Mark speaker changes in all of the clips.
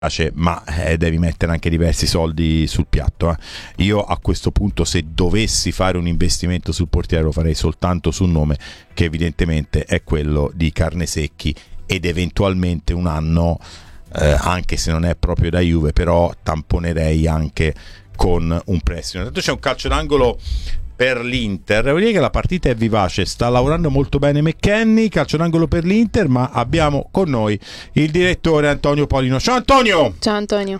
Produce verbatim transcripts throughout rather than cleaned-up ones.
Speaker 1: ma eh, devi mettere anche diversi soldi sul piatto. Eh. Io a questo punto, se dovessi fare un investimento sul portiere, lo farei soltanto sul nome, che evidentemente è quello di Carnesecchi, ed eventualmente un anno, eh, anche se non è proprio da Juve, però tamponerei anche con un prestito. Intanto c'è un calcio d'angolo per l'Inter. Devo dire che la partita è vivace, sta lavorando molto bene McKennie, calcio d'angolo per l'Inter, ma abbiamo con noi il direttore Antonio Polino. Ciao Antonio!
Speaker 2: Ciao Antonio!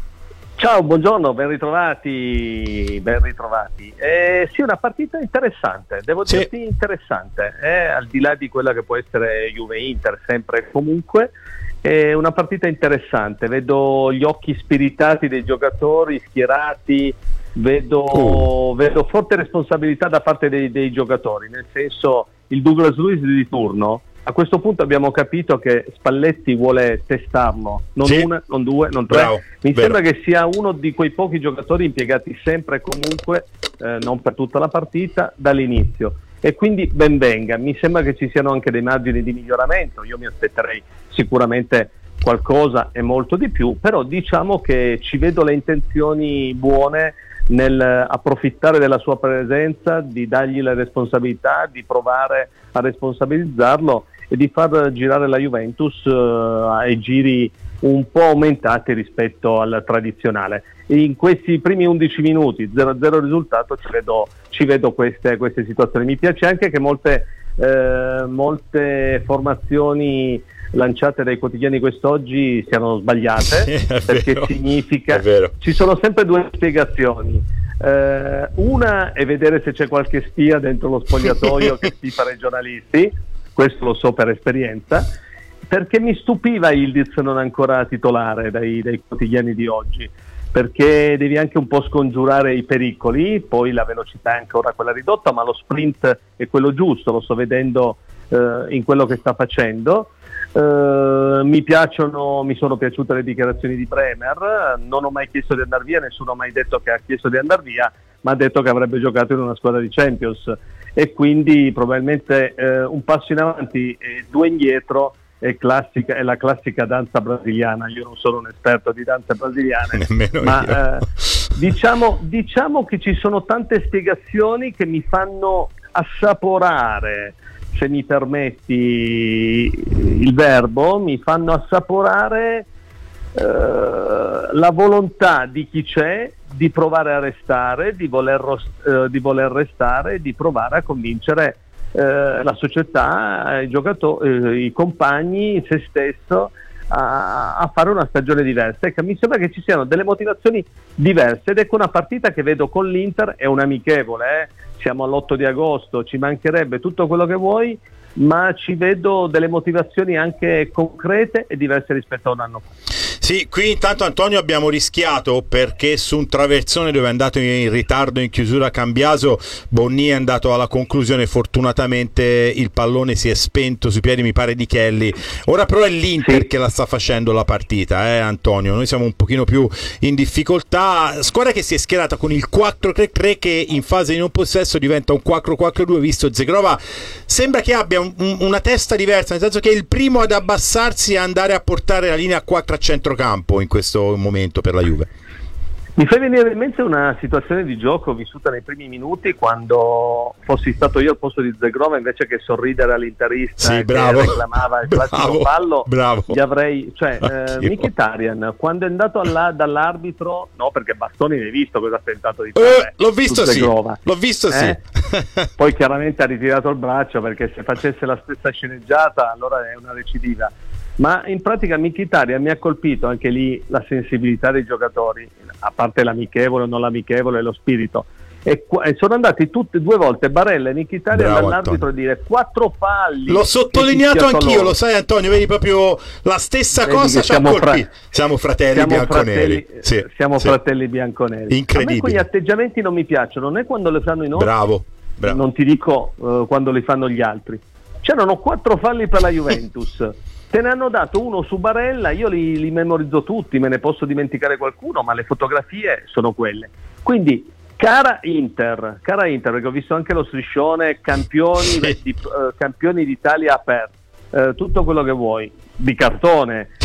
Speaker 3: Ciao, buongiorno, ben ritrovati, ben ritrovati. Eh, sì, una partita interessante, devo
Speaker 1: sì.
Speaker 3: dirti interessante, eh, al di là di quella che può essere Juve-Inter, sempre e comunque, è una partita interessante. Vedo gli occhi spiritati dei giocatori, schierati, vedo, oh. vedo forte responsabilità da parte dei, dei giocatori, nel senso, il Douglas Luiz di turno, a questo punto abbiamo capito che Spalletti vuole testarlo, non sì. una, non due, non tre.
Speaker 1: Bravo,
Speaker 3: mi
Speaker 1: vero.
Speaker 3: sembra che sia uno di quei pochi giocatori impiegati sempre e comunque, eh, non per tutta la partita, dall'inizio, e quindi ben venga. Mi sembra che ci siano anche dei margini di miglioramento, io mi aspetterei sicuramente qualcosa e molto di più, però diciamo che ci vedo le intenzioni buone nel approfittare della sua presenza, di dargli le responsabilità, di provare a responsabilizzarlo e di far girare la Juventus uh, ai giri un po' aumentati rispetto al tradizionale. In questi primi undici minuti, zero a zero risultato, ci vedo, ci vedo queste, queste situazioni. Mi piace anche che molte, eh, molte formazioni lanciate dai quotidiani quest'oggi siano sbagliate, sì, perché
Speaker 1: vero,
Speaker 3: significa ci sono sempre due spiegazioni. Eh, una è vedere se c'è qualche spia dentro lo spogliatoio che tifa i giornalisti, questo lo so per esperienza, perché mi stupiva Yildiz non ancora titolare dai, dai quotidiani di oggi, perché devi anche un po' scongiurare i pericoli, poi la velocità è ancora quella ridotta, ma lo sprint è quello giusto, lo sto vedendo eh, in quello che sta facendo. Uh, mi piacciono, mi sono piaciute le dichiarazioni di Bremer. Non ho mai chiesto di andare via, nessuno ha mai detto che ha chiesto di andare via, ma ha detto che avrebbe giocato in una squadra di Champions, e quindi probabilmente uh, un passo in avanti e due indietro è, classica, è la classica danza brasiliana. Io non sono un esperto di danze brasiliane, ma uh, diciamo, diciamo che ci sono tante spiegazioni che mi fanno assaporare, se mi permetti il verbo, mi fanno assaporare eh, la volontà di chi c'è di provare a restare, di voler, eh, di voler restare, di provare a convincere eh, la società, i giocatori, eh, i compagni, se stesso, a, a fare una stagione diversa. Ecco, mi sembra che ci siano delle motivazioni diverse, ed ecco una partita che vedo con l'Inter, è un amichevole, eh? Siamo all'otto di agosto, ci mancherebbe tutto quello che vuoi, ma ci vedo delle motivazioni anche concrete e diverse rispetto a un anno fa.
Speaker 1: Sì, qui intanto Antonio abbiamo rischiato, perché su un traversone dove è andato in ritardo in chiusura Cambiaso, Bonny è andato alla conclusione, fortunatamente il pallone si è spento sui piedi, mi pare, di Kelly. Ora però è l'Inter sì. che la sta facendo la partita, eh Antonio, noi siamo un pochino più in difficoltà. Squadra che si è schierata con il quattro tre tre, che in fase di non possesso diventa un quattro quattro due, visto Zegrova sembra che abbia un, un, una testa diversa, nel senso che è il primo ad abbassarsi e andare a portare la linea quattro a centrocampo in questo momento per la Juve.
Speaker 3: Mi fa venire in mente una situazione di gioco vissuta nei primi minuti, quando fossi stato io al posto di Zegrova, invece che sorridere all'interista
Speaker 1: sì,
Speaker 3: che
Speaker 1: bravo.
Speaker 3: reclamava il classico
Speaker 1: bravo,
Speaker 3: fallo,
Speaker 1: bravo.
Speaker 3: gli avrei, cioè eh, Mkhitaryan quando è andato alla, dall'arbitro, no, perché Bastoni hai visto cosa ha tentato di fare,
Speaker 1: eh, l'ho visto sì l'ho visto
Speaker 3: eh?
Speaker 1: sì
Speaker 3: Poi chiaramente ha ritirato il braccio, perché se facesse la stessa sceneggiata allora è una recidiva. Ma in pratica Mkhitaryan mi ha colpito anche lì la sensibilità dei giocatori, a parte l'amichevole o non l'amichevole, lo spirito, e, qu- e sono andati tutte due volte Barella e Mkhitaryan dall'arbitro a dire quattro falli.
Speaker 1: L'ho sottolineato anch'io, lo sai Antonio, vedi proprio la stessa vedi cosa,
Speaker 3: siamo, fra-
Speaker 1: siamo fratelli
Speaker 3: siamo
Speaker 1: bianconeri
Speaker 3: fratelli,
Speaker 1: sì,
Speaker 3: siamo
Speaker 1: sì.
Speaker 3: fratelli bianconeri.
Speaker 1: Incredibile.
Speaker 3: A me quegli atteggiamenti non mi piacciono, né quando le fanno i nostri,
Speaker 1: bravo, bravo.
Speaker 3: non ti dico uh, quando li fanno gli altri. C'erano quattro falli per la Juventus. Te ne hanno dato uno su Barella, io li, li memorizzo tutti, me ne posso dimenticare qualcuno, ma le fotografie sono quelle. Quindi, cara Inter, cara Inter, perché ho visto anche lo striscione, campioni,
Speaker 1: sì.
Speaker 3: di, uh, campioni d'Italia per uh, tutto quello che vuoi, di cartone,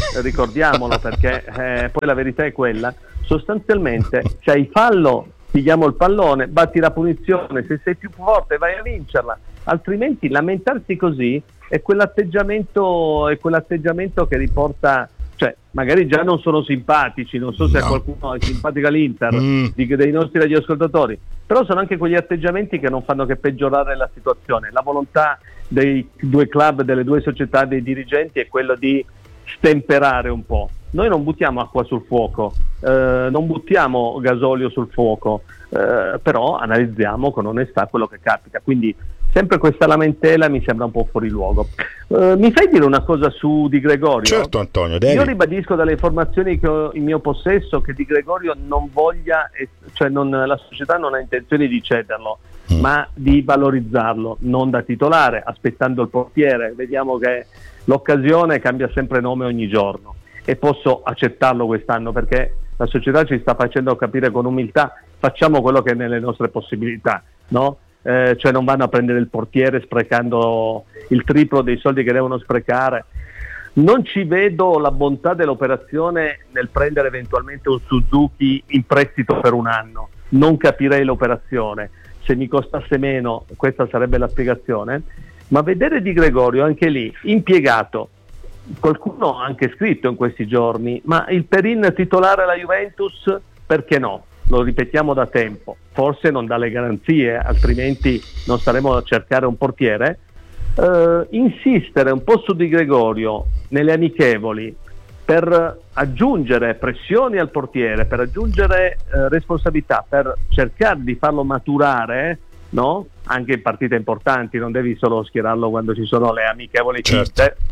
Speaker 3: ricordiamolo perché eh, poi la verità è quella, sostanzialmente se hai fallo pigliamo il pallone, batti la punizione, se sei più forte vai a vincerla, altrimenti lamentarsi così è quell'atteggiamento, è quell'atteggiamento che riporta, cioè magari già non sono simpatici, non so se no. a qualcuno è simpatica l'Inter, mm. di, dei nostri radioascoltatori, però sono anche quegli atteggiamenti che non fanno che peggiorare la situazione. La volontà dei due club, delle due società, dei dirigenti è quello di stemperare un po'. Noi non buttiamo acqua sul fuoco, eh, non buttiamo gasolio sul fuoco, eh, però analizziamo con onestà quello che capita, quindi sempre questa lamentela mi sembra un po' fuori luogo. Uh, mi fai dire una cosa su Di Gregorio?
Speaker 1: Certo Antonio, devi.
Speaker 3: Io ribadisco dalle informazioni che ho in mio possesso che Di Gregorio non voglia, cioè non, la società non ha intenzione di cederlo, mm. ma di valorizzarlo, non da titolare, aspettando il portiere. Vediamo che l'occasione cambia sempre nome ogni giorno e posso accettarlo quest'anno perché la società ci sta facendo capire con umiltà, facciamo quello che è nelle nostre possibilità, no? Eh, cioè non vanno a prendere il portiere sprecando il triplo dei soldi che devono sprecare. Non ci vedo la bontà dell'operazione nel prendere eventualmente un Suzuki in prestito per un anno, non capirei l'operazione. Se mi costasse meno questa sarebbe la spiegazione, ma vedere Di Gregorio anche lì impiegato, qualcuno ha anche scritto in questi giorni, ma il Perin titolare alla Juventus perché no? Lo ripetiamo da tempo, forse non dà le garanzie, altrimenti non staremo a cercare un portiere. Uh, insistere un po' su Di Gregorio nelle amichevoli per aggiungere pressioni al portiere, per aggiungere uh, responsabilità, per cercare di farlo maturare, no? Anche in partite importanti, non devi solo schierarlo quando ci sono le amichevoli finte. Certo.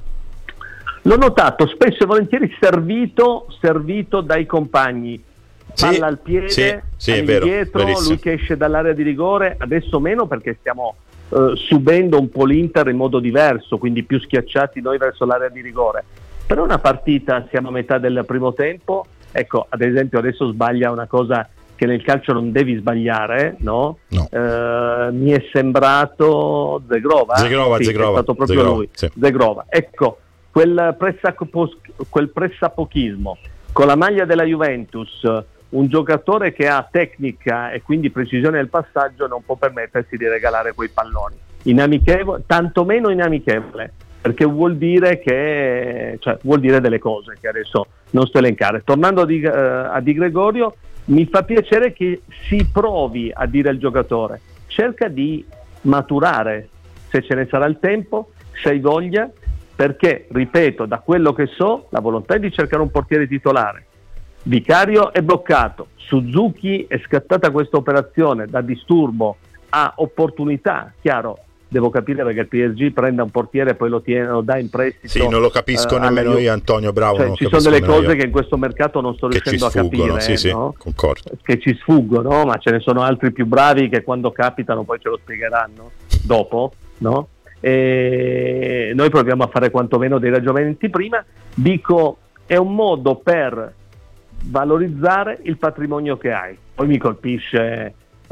Speaker 3: L'ho notato spesso e volentieri servito, servito dai compagni. Palla sì, al piede,
Speaker 1: sì, sì, è vero,
Speaker 3: indietro,
Speaker 1: verissimo.
Speaker 3: Lui che esce dall'area di rigore, adesso meno perché stiamo uh, subendo un po' l'Inter in modo diverso, quindi più schiacciati noi verso l'area di rigore. Per una partita siamo a metà del primo tempo, ecco, ad esempio adesso sbaglia una cosa che nel calcio non devi sbagliare, no? no. Uh, mi è sembrato Zegrova,
Speaker 1: Zegrova,
Speaker 3: sì,
Speaker 1: Zegrova,
Speaker 3: è stato proprio
Speaker 1: Zegrova,
Speaker 3: lui,
Speaker 1: sì.
Speaker 3: Zegrova. Ecco, quel pressapochismo, quel pressapochismo con la maglia della Juventus, un giocatore che ha tecnica e quindi precisione del passaggio non può permettersi di regalare quei palloni in amichevole, tantomeno in amichevole, perché vuol dire che cioè vuol dire delle cose che adesso non sto a elencare. Tornando a Di, uh, a Di Gregorio, mi fa piacere che si provi a dire al giocatore cerca di maturare, se ce ne sarà il tempo, se hai voglia, perché ripeto, da quello che so la volontà è di cercare un portiere titolare. Vicario è bloccato, Suzuki è scattata questa operazione da disturbo a opportunità, chiaro, devo capire perché il P S G prenda un portiere e poi lo, tiene, lo dà in prestito.
Speaker 1: Sì, non lo capisco uh, nemmeno io, Antonio, bravo.
Speaker 3: Cioè,
Speaker 1: non
Speaker 3: ci sono delle cose
Speaker 1: io.
Speaker 3: che in questo mercato non sto
Speaker 1: che
Speaker 3: riuscendo a capire,
Speaker 1: sì, sì,
Speaker 3: no?
Speaker 1: concordo.
Speaker 3: Che ci sfuggono, ma ce ne sono altri più bravi che quando capitano poi ce lo spiegheranno dopo, no? E noi proviamo a fare quantomeno dei ragionamenti prima. Dico, è un modo per valorizzare il patrimonio che hai. Poi mi colpisce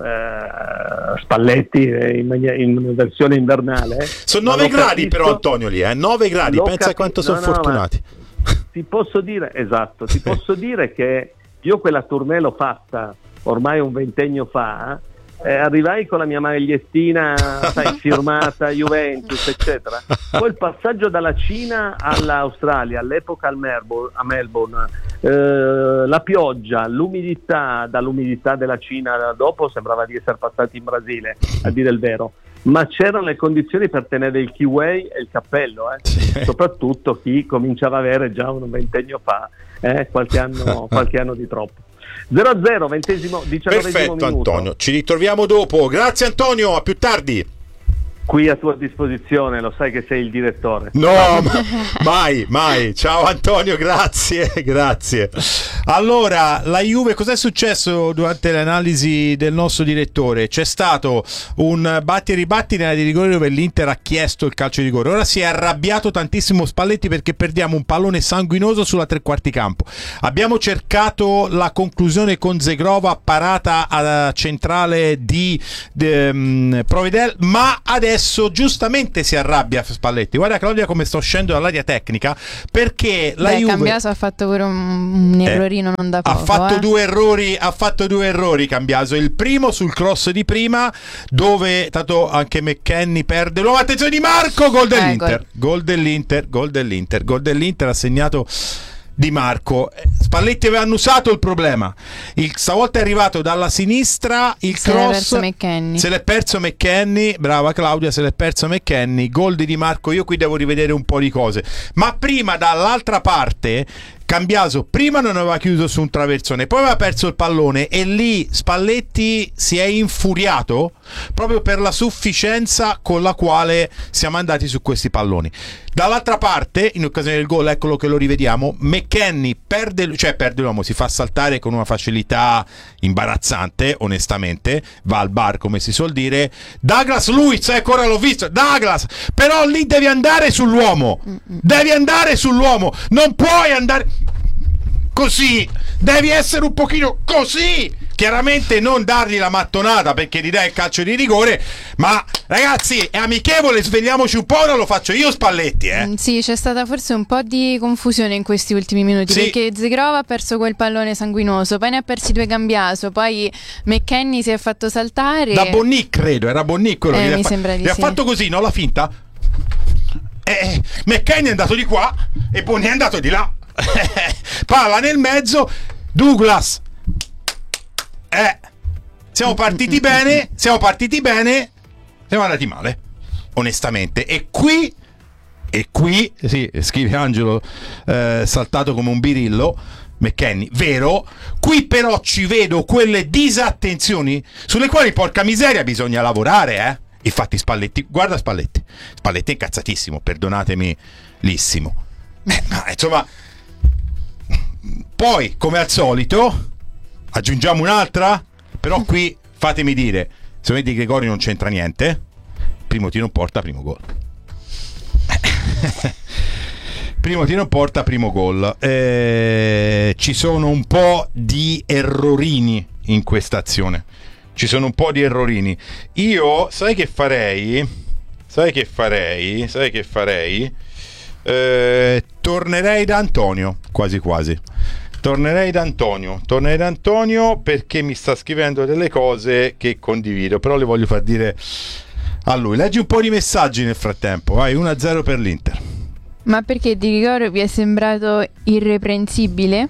Speaker 3: eh, Spalletti in, in versione invernale.
Speaker 1: Sono nove gradi capisco, però Antonio lì, eh? nove gradi, pensa capi- quanto sono no, no, fortunati.
Speaker 3: Ti posso dire, esatto, ti posso dire che io quella tournée l'ho fatta ormai un ventennio fa. Eh, arrivai con la mia magliettina sai, firmata Juventus eccetera, poi il passaggio dalla Cina all'Australia, all'epoca al Melbourne, a Melbourne eh, la pioggia, l'umidità, dall'umidità della Cina dopo sembrava di essere passati in Brasile, a dire il vero, ma c'erano le condizioni per tenere il kiwi e il cappello, eh? Sì. Soprattutto chi cominciava a avere già un ventennio fa eh? qualche anno, qualche anno di troppo. zero a zero, ventesimo, diciannovesimo
Speaker 1: Perfetto
Speaker 3: minuto.
Speaker 1: Antonio, ci ritroviamo dopo. Grazie Antonio, a più tardi.
Speaker 3: Qui a tua disposizione, lo sai che sei il direttore.
Speaker 1: No, ma, mai, mai. Ciao Antonio, grazie, grazie. Allora, la Juve, cos'è successo durante l'analisi del nostro direttore? C'è stato un batti e ribatti nella di rigore dove l'Inter ha chiesto il calcio di rigore. Ora si è arrabbiato tantissimo Spalletti perché perdiamo un pallone sanguinoso sulla tre quarti campo. Abbiamo cercato la conclusione con Zegrova, parata a centrale di, di um, Provedel, ma adesso giustamente si arrabbia Spalletti. Guarda Claudia come sto scendendo dall'area tecnica, perché la
Speaker 2: Beh,
Speaker 1: Juve...
Speaker 2: Cambiaso ha fatto pure un, un errorino eh, non da poco.
Speaker 1: Ha fatto
Speaker 2: eh.
Speaker 1: due errori, ha fatto due errori Cambiaso. Il primo sul cross di prima, dove tanto anche McKennie perde. Nuova attenzione di Marco, gol dell'Inter. Eh, gol. gol dell'Inter, gol dell'Inter, gol dell'Inter ha segnato Di Marco. Spalletti aveva annusato il problema. Il, stavolta è arrivato dalla sinistra il
Speaker 2: se
Speaker 1: cross.
Speaker 2: L'è perso
Speaker 1: se l'è perso McKennie. Brava Claudia, se l'è perso McKennie. Gol di Di Marco. Io qui devo rivedere un po' di cose. Ma prima dall'altra parte Cambiaso prima non aveva chiuso su un traversone, poi aveva perso il pallone e lì Spalletti si è infuriato proprio per la sufficienza con la quale siamo andati su questi palloni. Dall'altra parte, in occasione del gol, eccolo che lo rivediamo, McKennie perde, cioè perde l'uomo, si fa saltare con una facilità imbarazzante, onestamente, va al bar come si suol dire. Douglas Luiz, ecco ora l'ho visto, Douglas, però lì devi andare sull'uomo, devi andare sull'uomo, non puoi andare così, devi essere un pochino così. Chiaramente non dargli la mattonata perché gli dai il calcio di rigore, ma ragazzi è amichevole, svegliamoci un po', ora lo faccio io Spalletti eh.
Speaker 2: Mm, sì, c'è stata forse un po' di confusione in questi ultimi minuti, sì, perché Zegrova ha perso quel pallone sanguinoso, poi ne ha persi due Cambiaso, poi McKennie si è fatto saltare
Speaker 1: da Bonnic, credo, era Bonnic quello
Speaker 2: eh,
Speaker 1: che
Speaker 2: mi
Speaker 1: fa-
Speaker 2: sembra di
Speaker 1: gli
Speaker 2: sì.
Speaker 1: ha fatto così, no, la finta eh, McKennie è andato di qua e Bonnic è andato di là palla nel mezzo, Douglas Eh, siamo partiti bene, siamo partiti bene, siamo andati male, onestamente. E qui, e qui, sì, scrive Angelo, eh, saltato come un birillo, McKennie, vero? Qui però ci vedo quelle disattenzioni sulle quali, porca miseria, bisogna lavorare, eh? Infatti Spalletti, guarda Spalletti, Spalletti è incazzatissimo, perdonatemi lissimo. Eh, ma insomma, poi, come al solito... Aggiungiamo un'altra? Però qui fatemi dire, se vedi Gregorio non c'entra niente, primo tiro in porta, primo gol. Primo tiro in porta, primo gol. Eh, ci sono un po' di errorini in questa azione. Ci sono un po' di errorini. Io, sai che farei? Sai che farei? Sai che farei? Eh, tornerei da Antonio, quasi quasi. Tornerei da Antonio, tornerei da Antonio perché mi sta scrivendo delle cose che condivido, però le voglio far dire a lui. Leggi un po' di messaggi nel frattempo, vai, uno a zero per l'Inter.
Speaker 2: Ma perché Di Gregorio vi è sembrato irreprensibile?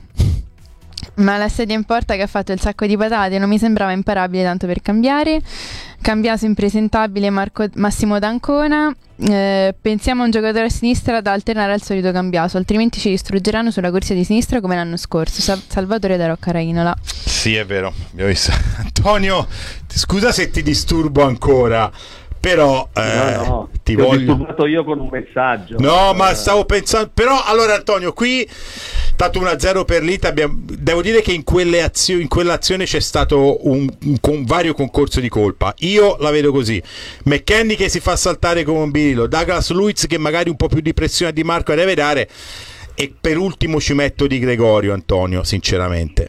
Speaker 2: Ma la sedia in porta che ha fatto il sacco di patate non mi sembrava imparabile tanto per cambiare. Cambiaso impresentabile Marco, Massimo D'Ancona. Eh, pensiamo a un giocatore a sinistra da alternare al solito Cambiaso, altrimenti ci distruggeranno sulla corsia di sinistra come l'anno scorso. Sa- Salvatore da Rocca-Rainola. Sì,
Speaker 1: è vero, abbiamo visto. Antonio, scusa se ti disturbo ancora, però eh,
Speaker 3: no, no,
Speaker 1: ti,
Speaker 3: ti ho
Speaker 1: voglio
Speaker 3: disturbato io con un messaggio.
Speaker 1: no, ma
Speaker 3: eh.
Speaker 1: stavo pensando, però allora Antonio, qui tanto uno a zero per l'Inter, abbiamo... devo dire che in quelle azioni, in quell'azione c'è stato un, un, un vario concorso di colpa. Io la vedo così: McKennie che si fa saltare come un birillo, Douglas Luiz che magari un po' più di pressione a Di Marco deve dare, e per ultimo ci metto Di Gregorio, Antonio, sinceramente.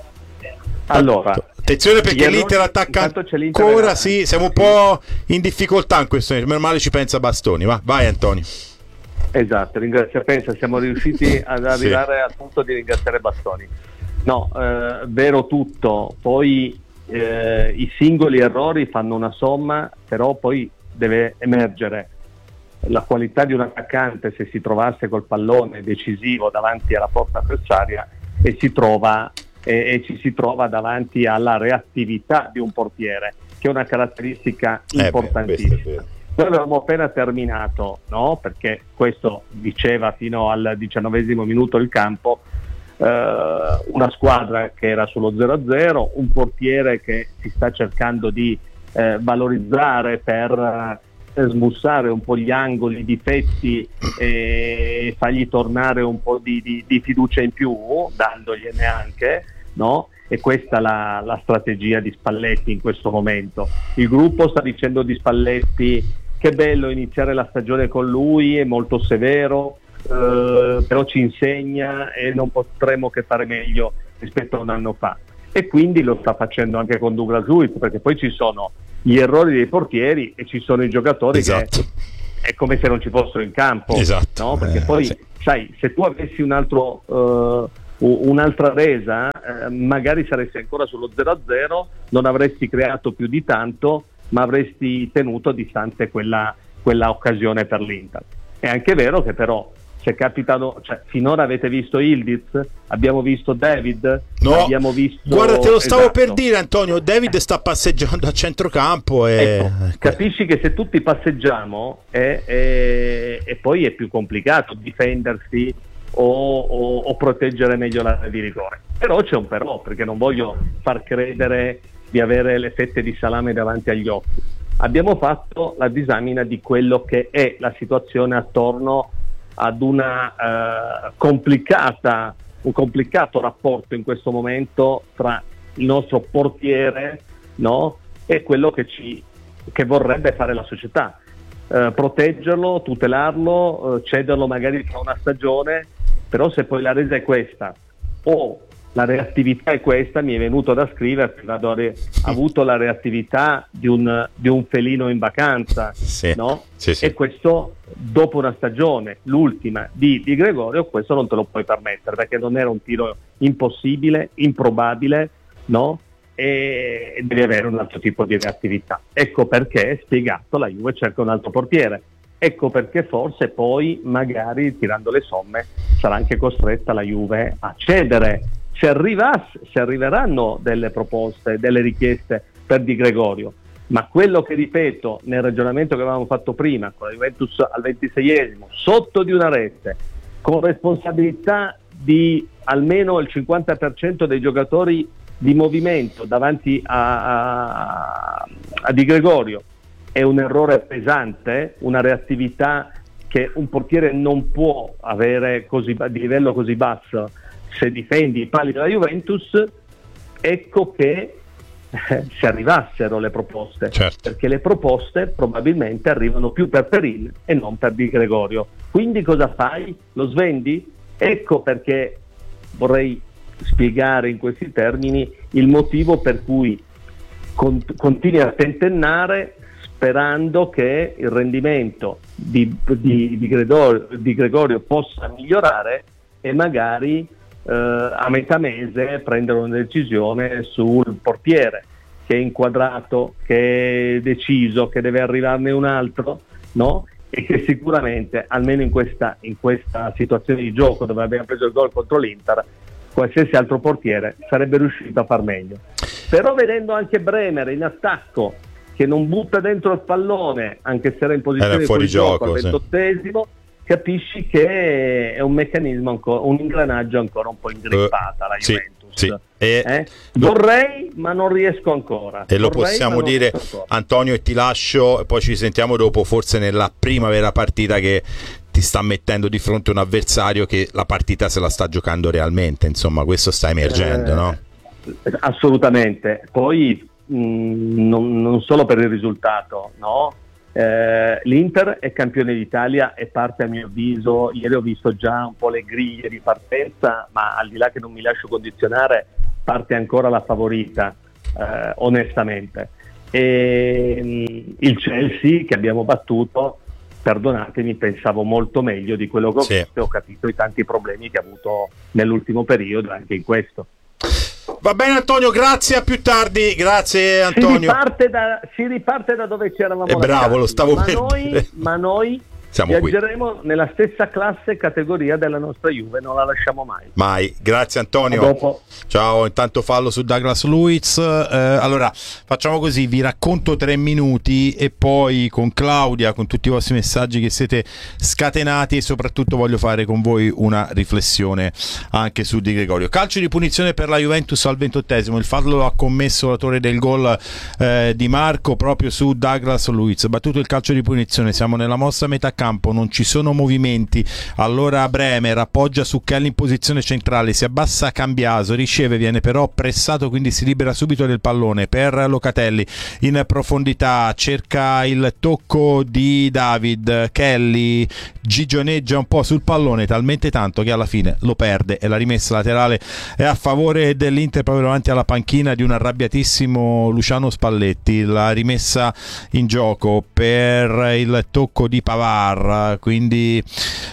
Speaker 3: Allora,
Speaker 1: attenzione perché l'Inter attacca ancora, sì, siamo un po' in difficoltà in questo, meno male ci pensa Bastoni, va, vai Antonio.
Speaker 3: Esatto, ringrazio, pensa, siamo riusciti ad arrivare sì. al punto di ringraziare Bastoni. No, eh, vero tutto, poi eh, i singoli errori fanno una somma, però poi deve emergere la qualità di un attaccante se si trovasse col pallone decisivo davanti alla porta avversaria e si trova e, e ci si trova davanti alla reattività di un portiere, che è una caratteristica
Speaker 1: eh
Speaker 3: importantissima.
Speaker 1: Beh,
Speaker 3: Noi avevamo appena terminato, no? Perché questo diceva fino al diciannovesimo minuto il campo, eh, una squadra che era sullo zero a zero, un portiere che si sta cercando di eh, valorizzare per smussare un po' gli angoli, i difetti e fargli tornare un po' di, di, di fiducia in più, dandogliene anche, no? E questa è la, la strategia di Spalletti in questo momento. Il gruppo sta dicendo di Spalletti: che bello iniziare la stagione con lui, è molto severo, eh, però ci insegna e non potremo che fare meglio rispetto a un anno fa. E quindi lo sta facendo anche con Douglas Luiz, perché poi ci sono gli errori dei portieri e ci sono i giogatori, esatto, che è come se non ci fossero in campo,
Speaker 1: esatto,
Speaker 3: no? Perché
Speaker 1: eh,
Speaker 3: poi
Speaker 1: sì.
Speaker 3: sai, se tu avessi un altro uh, un'altra resa, eh, magari saresti ancora sullo zero a zero, non avresti creato più di tanto, ma avresti tenuto a distanza quella, quella occasione per l'Inter. È anche vero che però se capitano, cioè finora avete visto Ildiz, abbiamo visto David,
Speaker 1: no,
Speaker 3: abbiamo visto,
Speaker 1: guarda, te lo stavo
Speaker 3: esatto.
Speaker 1: per dire, Antonio, David sta passeggiando a centrocampo e
Speaker 3: ecco, capisci che se tutti passeggiamo è, è, e poi è più complicato difendersi o, o, o proteggere meglio l'area di rigore. Però c'è un però, perché non voglio far credere di avere le fette di salame davanti agli occhi. Abbiamo fatto la disamina di quello che è la situazione attorno ad una uh, complicata un complicato rapporto in questo momento tra il nostro portiere, no, e quello che ci che vorrebbe fare la società, uh, proteggerlo, tutelarlo, uh, cederlo magari tra una stagione, però se poi la resa è questa o la reattività è questa, mi è venuto da scriverti, vado a re- avuto la reattività di un, di un felino in vacanza,
Speaker 1: sì,
Speaker 3: no?
Speaker 1: Sì, sì.
Speaker 3: E questo dopo una stagione, l'ultima di, di Gregorio, questo non te lo puoi permettere, perché non era un tiro impossibile, improbabile, no? E, e devi avere un altro tipo di reattività. Ecco perché, spiegato, la Juve cerca un altro portiere. Ecco perché forse poi, magari tirando le somme, sarà anche costretta la Juve a cedere. Se, arrivasse, se arriveranno delle proposte, delle richieste per Di Gregorio, ma quello che ripeto nel ragionamento che avevamo fatto prima, con la Juventus al ventiseiesimo, sotto di una rete, con responsabilità di almeno il cinquanta per cento dei giocatori di movimento davanti a, a, a Di Gregorio, è un errore pesante, una reattività che un portiere non può avere così, di livello così basso se difendi i pali della Juventus. Ecco che eh, se arrivassero le proposte,
Speaker 1: certo,
Speaker 3: perché le proposte probabilmente arrivano più per Perin e non per Di Gregorio. Quindi cosa fai? Lo svendi? Ecco perché vorrei spiegare in questi termini il motivo per cui cont- continui a tentennare sperando che il rendimento di, di, di, Gregorio, di Gregorio possa migliorare e magari eh, a metà mese prendere una decisione sul portiere che è inquadrato, che è deciso, che deve arrivarne un altro, no? E che sicuramente, almeno in questa, in questa situazione di gioco dove abbiamo preso il gol contro l'Inter, qualsiasi altro portiere sarebbe riuscito a far meglio. Però vedendo anche Bremer in attacco che non butta dentro il pallone, anche se era in posizione
Speaker 1: era fuori gioco,
Speaker 3: al ventottesimo, sì, capisci che è un meccanismo ancora, un ingranaggio ancora un po' ingrippata, uh, la Juventus.
Speaker 1: Sì, sì. E
Speaker 3: eh? Vorrei, ma non riesco ancora.
Speaker 1: E lo
Speaker 3: Vorrei,
Speaker 1: possiamo dire, Antonio, e ti lascio, e poi ci sentiamo dopo, forse nella prima vera partita che ti sta mettendo di fronte un avversario che la partita se la sta giocando realmente, insomma, questo sta emergendo, eh, no?
Speaker 3: Assolutamente. Poi mh, non, non solo per il risultato, no? Eh, L'Inter è campione d'Italia e parte, a mio avviso, ieri ho visto già un po' le griglie di partenza, ma al di là che non mi lascio condizionare, parte ancora la favorita, eh, onestamente. E mh, il Chelsea che abbiamo battuto, perdonatemi, pensavo molto meglio di quello che ho
Speaker 1: sì.
Speaker 3: visto, ho capito i tanti problemi che ha avuto nell'ultimo periodo anche in questo.
Speaker 1: Va bene Antonio, grazie, a più tardi, grazie Antonio.
Speaker 3: Si riparte da, si riparte da dove ci eravamo
Speaker 1: eh, bravo, lo stavo
Speaker 3: ma
Speaker 1: per
Speaker 3: noi,
Speaker 1: dire.
Speaker 3: ma noi
Speaker 1: siamo qui.
Speaker 3: Viaggeremo nella stessa classe e categoria della nostra Juve, non la lasciamo mai.
Speaker 1: Mai. Grazie Antonio.
Speaker 3: A dopo.
Speaker 1: Ciao, intanto fallo su Douglas Luiz. Eh, allora, facciamo così, vi racconto tre minuti e poi con Claudia, con tutti i vostri messaggi che siete scatenati, e soprattutto voglio fare con voi una riflessione anche su Di Gregorio. Calcio di punizione per la Juventus al ventottesimo, il fallo lo ha commesso l'autore del gol eh, Di Marco proprio su Douglas Luiz. Battuto il calcio di punizione, siamo nella mossa metà campo, non ci sono movimenti, allora Bremer appoggia su Kelly in posizione centrale, si abbassa Cambiaso, riceve, viene però pressato, quindi si libera subito del pallone per Locatelli in profondità, cerca il tocco di David, Kelly gigioneggia un po' sul pallone, talmente tanto che alla fine lo perde e la rimessa laterale è a favore dell'Inter proprio davanti alla panchina di un arrabbiatissimo Luciano Spalletti. La rimessa in gioco per il tocco di Pavard, quindi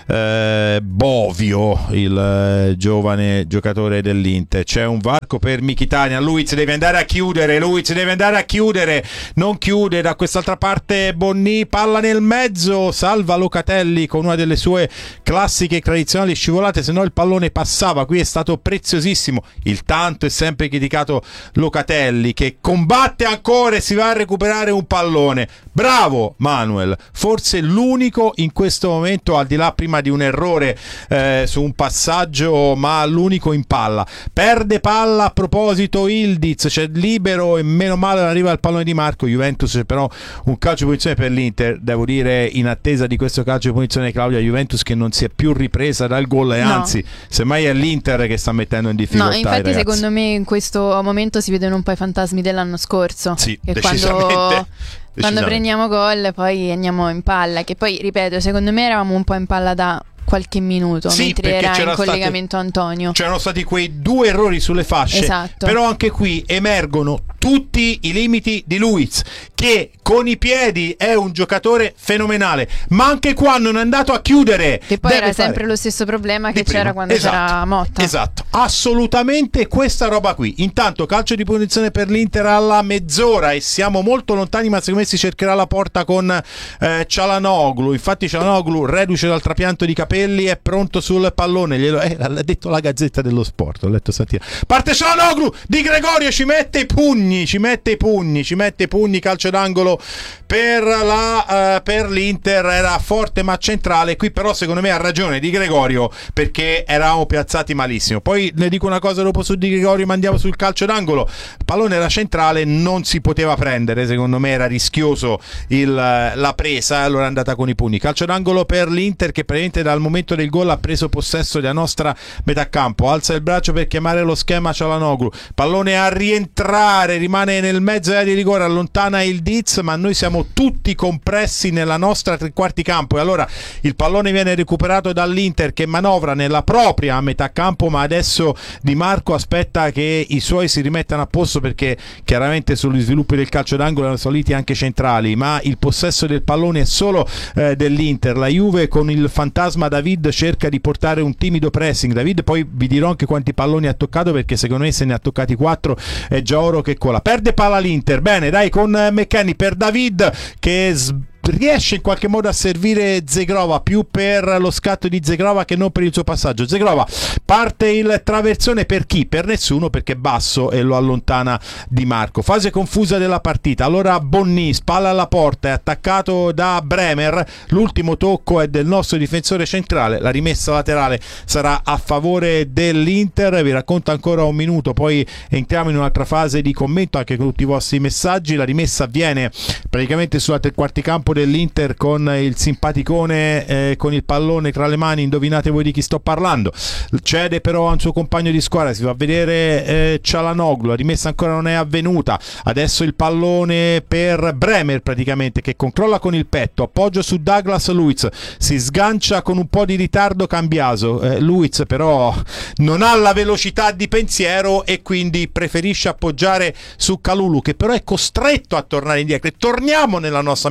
Speaker 1: eh, Bovio, il eh, giovane giocatore dell'Inter. C'è un varco per Mkhitaryan, Luiz deve andare a chiudere, Luiz deve andare a chiudere, non chiude, da quest'altra parte Bonni, palla nel mezzo, salva Locatelli con una delle sue classiche e tradizionali scivolate, se no il pallone passava. Qui è stato preziosissimo il tanto e sempre criticato Locatelli, che combatte ancora e si va a recuperare un pallone. Bravo Manuel, forse l'unico in questo momento, al di là prima di un errore eh, su un passaggio, ma l'unico in palla. Perde palla a proposito Ildiz, c'è libero e meno male arriva il pallone di Marco. Juventus però un calcio di punizione per l'Inter, devo dire, in attesa di questo calcio di punizione, Claudia, Juventus che non si è più ripresa dal gol e no, anzi semmai è l'Inter che sta mettendo in difficoltà.
Speaker 2: No, infatti secondo me in questo momento si vedono un po' i fantasmi dell'anno scorso,
Speaker 1: sì,
Speaker 2: che
Speaker 1: decisamente,
Speaker 2: quando quando prendiamo gol poi andiamo in palla, che poi ripeto, secondo me eravamo un po' in palla da qualche minuto, sì, mentre era in collegamento stati, Antonio
Speaker 1: c'erano stati quei due errori sulle fasce,
Speaker 2: esatto.
Speaker 1: Però anche qui emergono tutti i limiti di Luiz, che con i piedi è un giocatore fenomenale, ma anche qua non è andato a chiudere,
Speaker 2: che poi era sempre lo stesso problema che c'era quando
Speaker 1: esatto,
Speaker 2: c'era Motta.
Speaker 1: Esatto, assolutamente questa roba qui. Intanto calcio di punizione per l'Inter alla mezz'ora e siamo molto lontani, ma secondo me si cercherà la porta con eh, Çalhanoğlu. Infatti Çalhanoğlu, reduce dal trapianto di capelli, è pronto sul pallone, glielo eh, l'ha detto la Gazzetta dello Sport, ho letto stamattina. Parte Çalhanoğlu, Di Gregorio ci mette i pugni, ci mette i pugni, ci mette i pugni, calcio d'angolo per la uh, per l'Inter, era forte ma centrale. Qui però secondo me ha ragione Di Gregorio, perché eravamo piazzati malissimo. Poi ne dico una cosa dopo su Di Gregorio, ma andiamo sul calcio d'angolo. Il pallone era centrale, non si poteva prendere, secondo me era rischioso il, la presa, allora è andata con i pugni. Calcio d'angolo per l'Inter che praticamente dal momento del gol ha preso possesso della nostra metà campo, alza il braccio per chiamare lo schema Çalhanoğlu, pallone a rientrare, rimane nel mezzo area di rigore, allontana il Diz, ma noi siamo tutti compressi nella nostra tre quarti campo e allora il pallone viene recuperato dall'Inter che manovra nella propria metà campo, ma adesso Di Marco aspetta che i suoi si rimettano a posto, perché chiaramente sugli sviluppi del calcio d'angolo erano soliti anche centrali, ma il possesso del pallone è solo eh, dell'Inter. La Juve con il fantasma David cerca di portare un timido pressing. David, poi vi dirò anche quanti palloni ha toccato, perché secondo me se ne ha toccati quattro, è già oro che cola. Perde palla l'Inter, bene dai, con McKennie per David che s- riesce in qualche modo a servire Zegrova, più per lo scatto di Zegrova che non per il suo passaggio. Zegrova, parte il traversone per chi? Per nessuno, perché basso e lo allontana Di Marco. Fase confusa della partita, allora Bonni, spalla alla porta, è attaccato da Bremer, l'ultimo tocco è del nostro difensore centrale, la rimessa laterale sarà a favore dell'Inter. Vi racconto ancora un minuto, poi entriamo in un'altra fase di commento anche con tutti i vostri messaggi. La rimessa avviene praticamente sulla tre quarti campo dell'Inter con il simpaticone eh, con il pallone tra le mani, indovinate voi di chi sto parlando. Cede però a un suo compagno di squadra, si fa vedere eh, Çalhanoğlu, la rimessa ancora non è avvenuta, adesso il pallone per Bremer praticamente che controlla con il petto, appoggio su Douglas Luiz, si sgancia con un po' di ritardo Cambiaso, eh, Luiz però non ha la velocità di pensiero e quindi preferisce appoggiare su Kalulu, che però è costretto a tornare indietro e torniamo nella nostra metà campo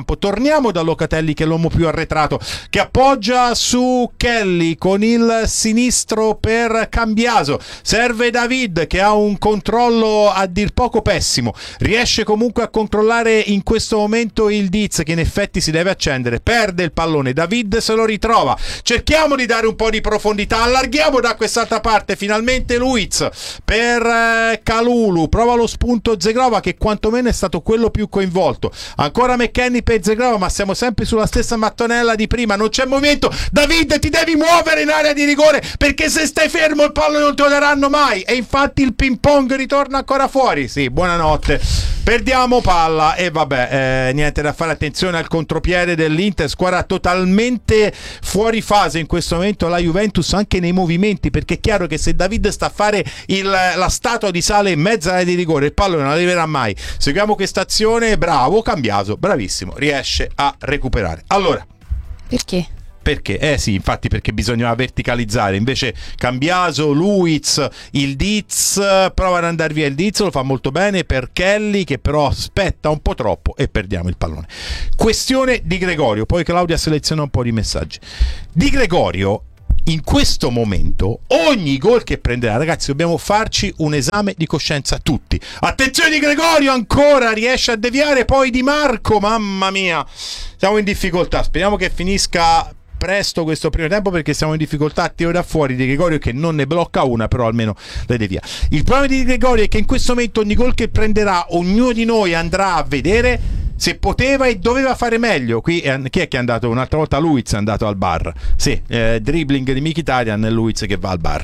Speaker 1: campo. Torniamo da Locatelli, che è l'uomo più arretrato, che appoggia su Kelly con il sinistro per Cambiaso. Serve David, che ha un controllo a dir poco pessimo, riesce comunque a controllare in questo momento il Diz, che in effetti si deve accendere, perde il pallone, David se lo ritrova, cerchiamo di dare un po' di profondità, allarghiamo da quest'altra parte, finalmente Luiz per eh, Kalulu, prova lo spunto Zegrova, che quantomeno è stato quello più coinvolto, ancora McKennie per Zegrova, ma siamo sempre sulla stessa mattonella di prima, non c'è movimento. David, ti devi muovere in area di rigore, perché se stai fermo il pallone non te lo daranno mai, e infatti il ping pong ritorna ancora fuori. Sì, buonanotte, perdiamo palla e vabbè, eh, niente da fare. Attenzione al contropiede dell'Inter, squadra totalmente fuori fase in questo momento la Juventus, anche nei movimenti, perché è chiaro che se David sta a fare il, la statua di sale in mezzo all'area di rigore, il pallone non arriverà mai. Seguiamo questa azione, bravo Cambiaso, bravissimo, riesce a recuperare. Allora,
Speaker 2: perché?
Speaker 1: Perché? Eh sì, infatti, perché bisognava verticalizzare, invece Cambiaso, Luiz, il Diz prova ad andare via, il Diz lo fa molto bene per Kelly, che però aspetta un po' troppo e perdiamo il pallone. Questione Di Gregorio, poi Claudia seleziona un po' di messaggi. Di Gregorio in questo momento, ogni gol che prenderà, ragazzi, dobbiamo farci un esame di coscienza tutti. Attenzione, Di Gregorio ancora riesce a deviare, poi Di Marco, mamma mia, siamo in difficoltà, speriamo che finisca presto questo primo tempo, perché siamo in difficoltà. Tiro da fuori Di Gregorio, che non ne blocca una, però almeno le devia. Il problema di Di Gregorio è che in questo momento ogni gol che prenderà, ognuno di noi andrà a vedere se poteva e doveva fare meglio. Qui eh, chi è che è andato un'altra volta? Luiz è andato al bar, sì, eh, dribbling di Mkhitaryan e Luiz che va al bar.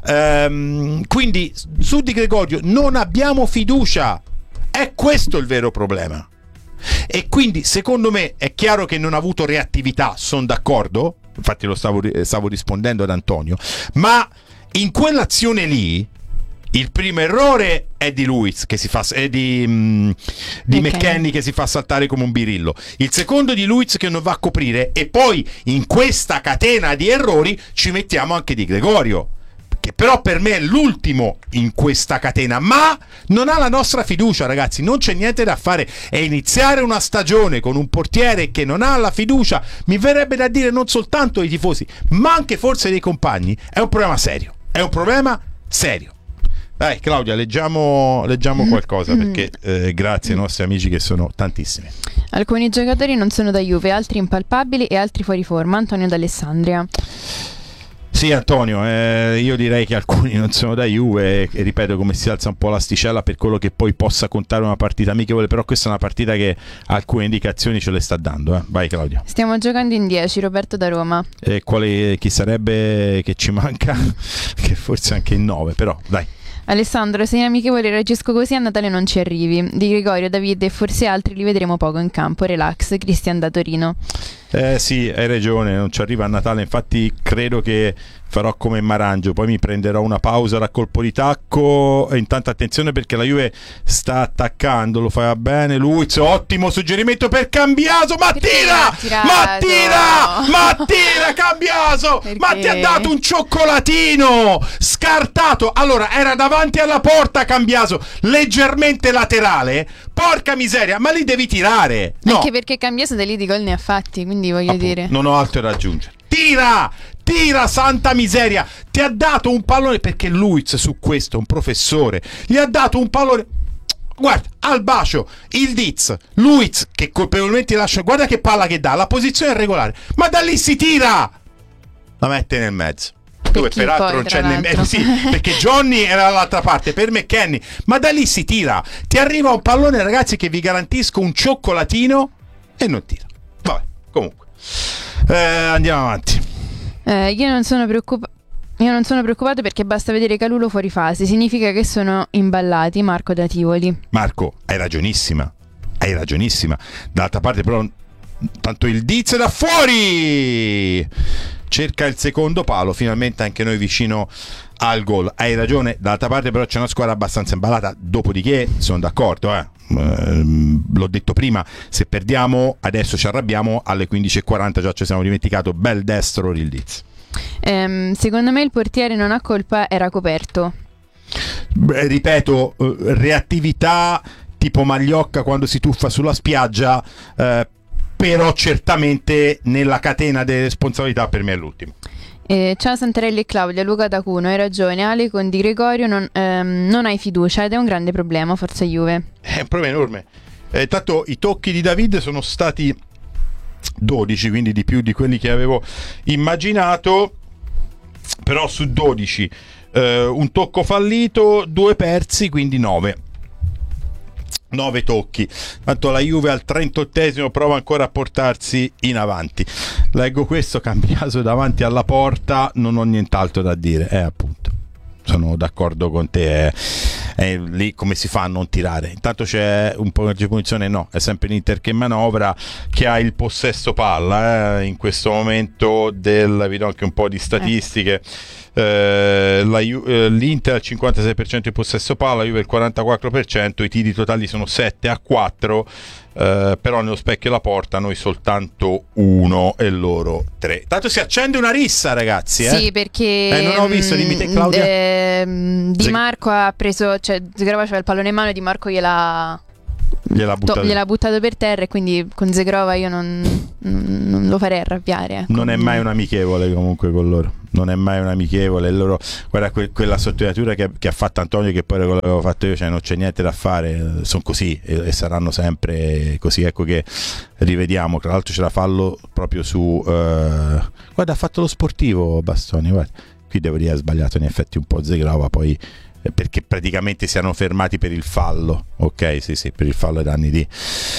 Speaker 1: Ehm, quindi su Di Gregorio non abbiamo fiducia, è questo il vero problema. E quindi secondo me è chiaro che non ha avuto reattività, sono d'accordo, infatti lo stavo, stavo rispondendo ad Antonio, ma in quell'azione lì il primo errore è di Luiz, che si fa, è di, mh, di okay. McKennie, che si fa saltare come un birillo, il secondo di Luiz che non va a coprire, e poi in questa catena di errori ci mettiamo anche Di Gregorio, che però per me è l'ultimo in questa catena, ma non ha la nostra fiducia, ragazzi, non c'è niente da fare. È iniziare una stagione con un portiere che non ha la fiducia, mi verrebbe da dire non soltanto dei tifosi, ma anche forse dei compagni, è un problema serio, è un problema serio. Dai Claudia, leggiamo, leggiamo qualcosa, perché eh, grazie ai nostri amici, che sono tantissimi.
Speaker 2: Alcuni giocatori non sono da Juve, altri impalpabili e altri fuori forma. Antonio d'Alessandria.
Speaker 1: Sì, Antonio, eh, io direi che alcuni non sono da Juve, e ripeto, come si alza un po' l'asticella per quello che poi possa contare una partita amichevole, però questa è una partita che alcune indicazioni ce le sta dando. Eh. Vai Claudia.
Speaker 2: Stiamo giocando in dieci, Roberto da Roma.
Speaker 1: E quale, chi sarebbe che ci manca? Che forse anche in nove, però dai.
Speaker 2: Alessandro, se in amichevole reagisco così, a Natale non ci arrivi. Di Gregorio, David e forse altri li vedremo poco in campo. Relax. Cristian da Torino.
Speaker 1: Eh sì, hai ragione, non ci arriva a Natale, infatti credo che farò come Marangio, poi mi prenderò una pausa da colpo di tacco. E intanto attenzione, perché la Juve sta attaccando, lo fa bene Luiz, ottimo suggerimento per Cambiaso, ma tira, ma tira, ma tira Cambiaso, perché? Ma ti ha dato un cioccolatino scartato. Allora, era davanti alla porta Cambiaso, leggermente laterale, porca miseria, ma lì devi tirare, no.
Speaker 2: Anche perché Cambiaso da lì di gol ne ha fatti, quindi voglio Appunto, dire,
Speaker 1: non ho altro da aggiungere. Tira, tira, santa miseria, ti ha dato un pallone, perché Luiz su questo è un professore, gli ha dato un pallone, guarda, al bacio, il Diz, Luiz che colpevolmente lascia, guarda che palla che dà, la posizione è regolare, ma da lì si tira, la mette nel mezzo, dove peraltro poi, non c'è nemmeno, eh, sì, perché Johnny era dall'altra parte per McKennie, ma da lì si tira, ti arriva un pallone, ragazzi, che vi garantisco un cioccolatino, e non tira. Vabbè, comunque eh, andiamo avanti.
Speaker 2: eh, io non sono preoccupato Io non sono preoccupato perché basta vedere Kalulu fuori fase, significa che sono imballati. Marco da Tivoli.
Speaker 1: Marco, hai ragionissima, hai ragionissima. D'altra parte però, tanto il Diz da fuori, cerca il secondo palo, finalmente anche noi vicino al gol. Hai ragione, d'altra parte però c'è una squadra abbastanza imballata, dopodiché sono d'accordo, eh. Uh, l'ho detto prima, se perdiamo adesso ci arrabbiamo, alle quindici e quaranta già ci siamo dimenticato, bel destro il Diz.
Speaker 2: Um, secondo me il portiere non ha colpa, era coperto.
Speaker 1: Beh, ripeto, uh, reattività tipo Magliocca quando si tuffa sulla spiaggia, uh, però certamente nella catena delle responsabilità per me è l'ultimo.
Speaker 2: Eh, ciao Santarelli e Claudia, Luca da Cuno, hai ragione, Ale con Di Gregorio non, ehm, non hai fiducia ed è un grande problema, forza Juve.
Speaker 1: È un problema enorme. Eh, tanto i tocchi di David sono stati dodici, quindi di più di quelli che avevo immaginato, però su dodici eh, un tocco fallito, due persi, quindi nove nove tocchi. Tanto la Juve al trentottesimo prova ancora a portarsi in avanti. Leggo questo: Cambiaso davanti alla porta, non ho nient'altro da dire. Eh, appunto, sono d'accordo con te. Eh. È lì come si fa a non tirare? Intanto c'è un po' di punizione, no, è sempre l'Inter che manovra, che ha il possesso palla eh, in questo momento del, vi do anche un po' di statistiche. Eh, la, eh, l'Inter al cinquantasei per cento di possesso palla, Juve il quarantaquattro per cento, i tiri totali sono sette a quattro, eh, però nello specchio alla porta noi soltanto uno e loro tre. Tanto si accende una rissa, ragazzi, eh?
Speaker 2: Sì, perché
Speaker 1: eh, non ho visto, dimmi te, Claudia.
Speaker 2: Eh, Di Marco ha preso, cioè Zegrova c'aveva il pallone in mano e Di Marco gliela
Speaker 1: gliel'ha buttato.
Speaker 2: To- gliel'ha buttato per terra, e quindi con Zegrova io non, non, non lo farei arrabbiare, ecco.
Speaker 1: Non è mai un amichevole comunque con loro, non è mai un amichevole loro. Guarda que- quella sottolineatura che, che ha fatto Antonio, che poi quello che avevo fatto io, cioè non c'è niente da fare, sono così e, e saranno sempre così. Ecco che rivediamo, tra l'altro c'era fallo proprio su uh... guarda, ha fatto lo sportivo Bastoni, guarda, qui devo dire ha sbagliato in effetti un po' Zegrova, poi perché praticamente si erano fermati per il fallo, ok, sì sì, per il fallo ai danni di,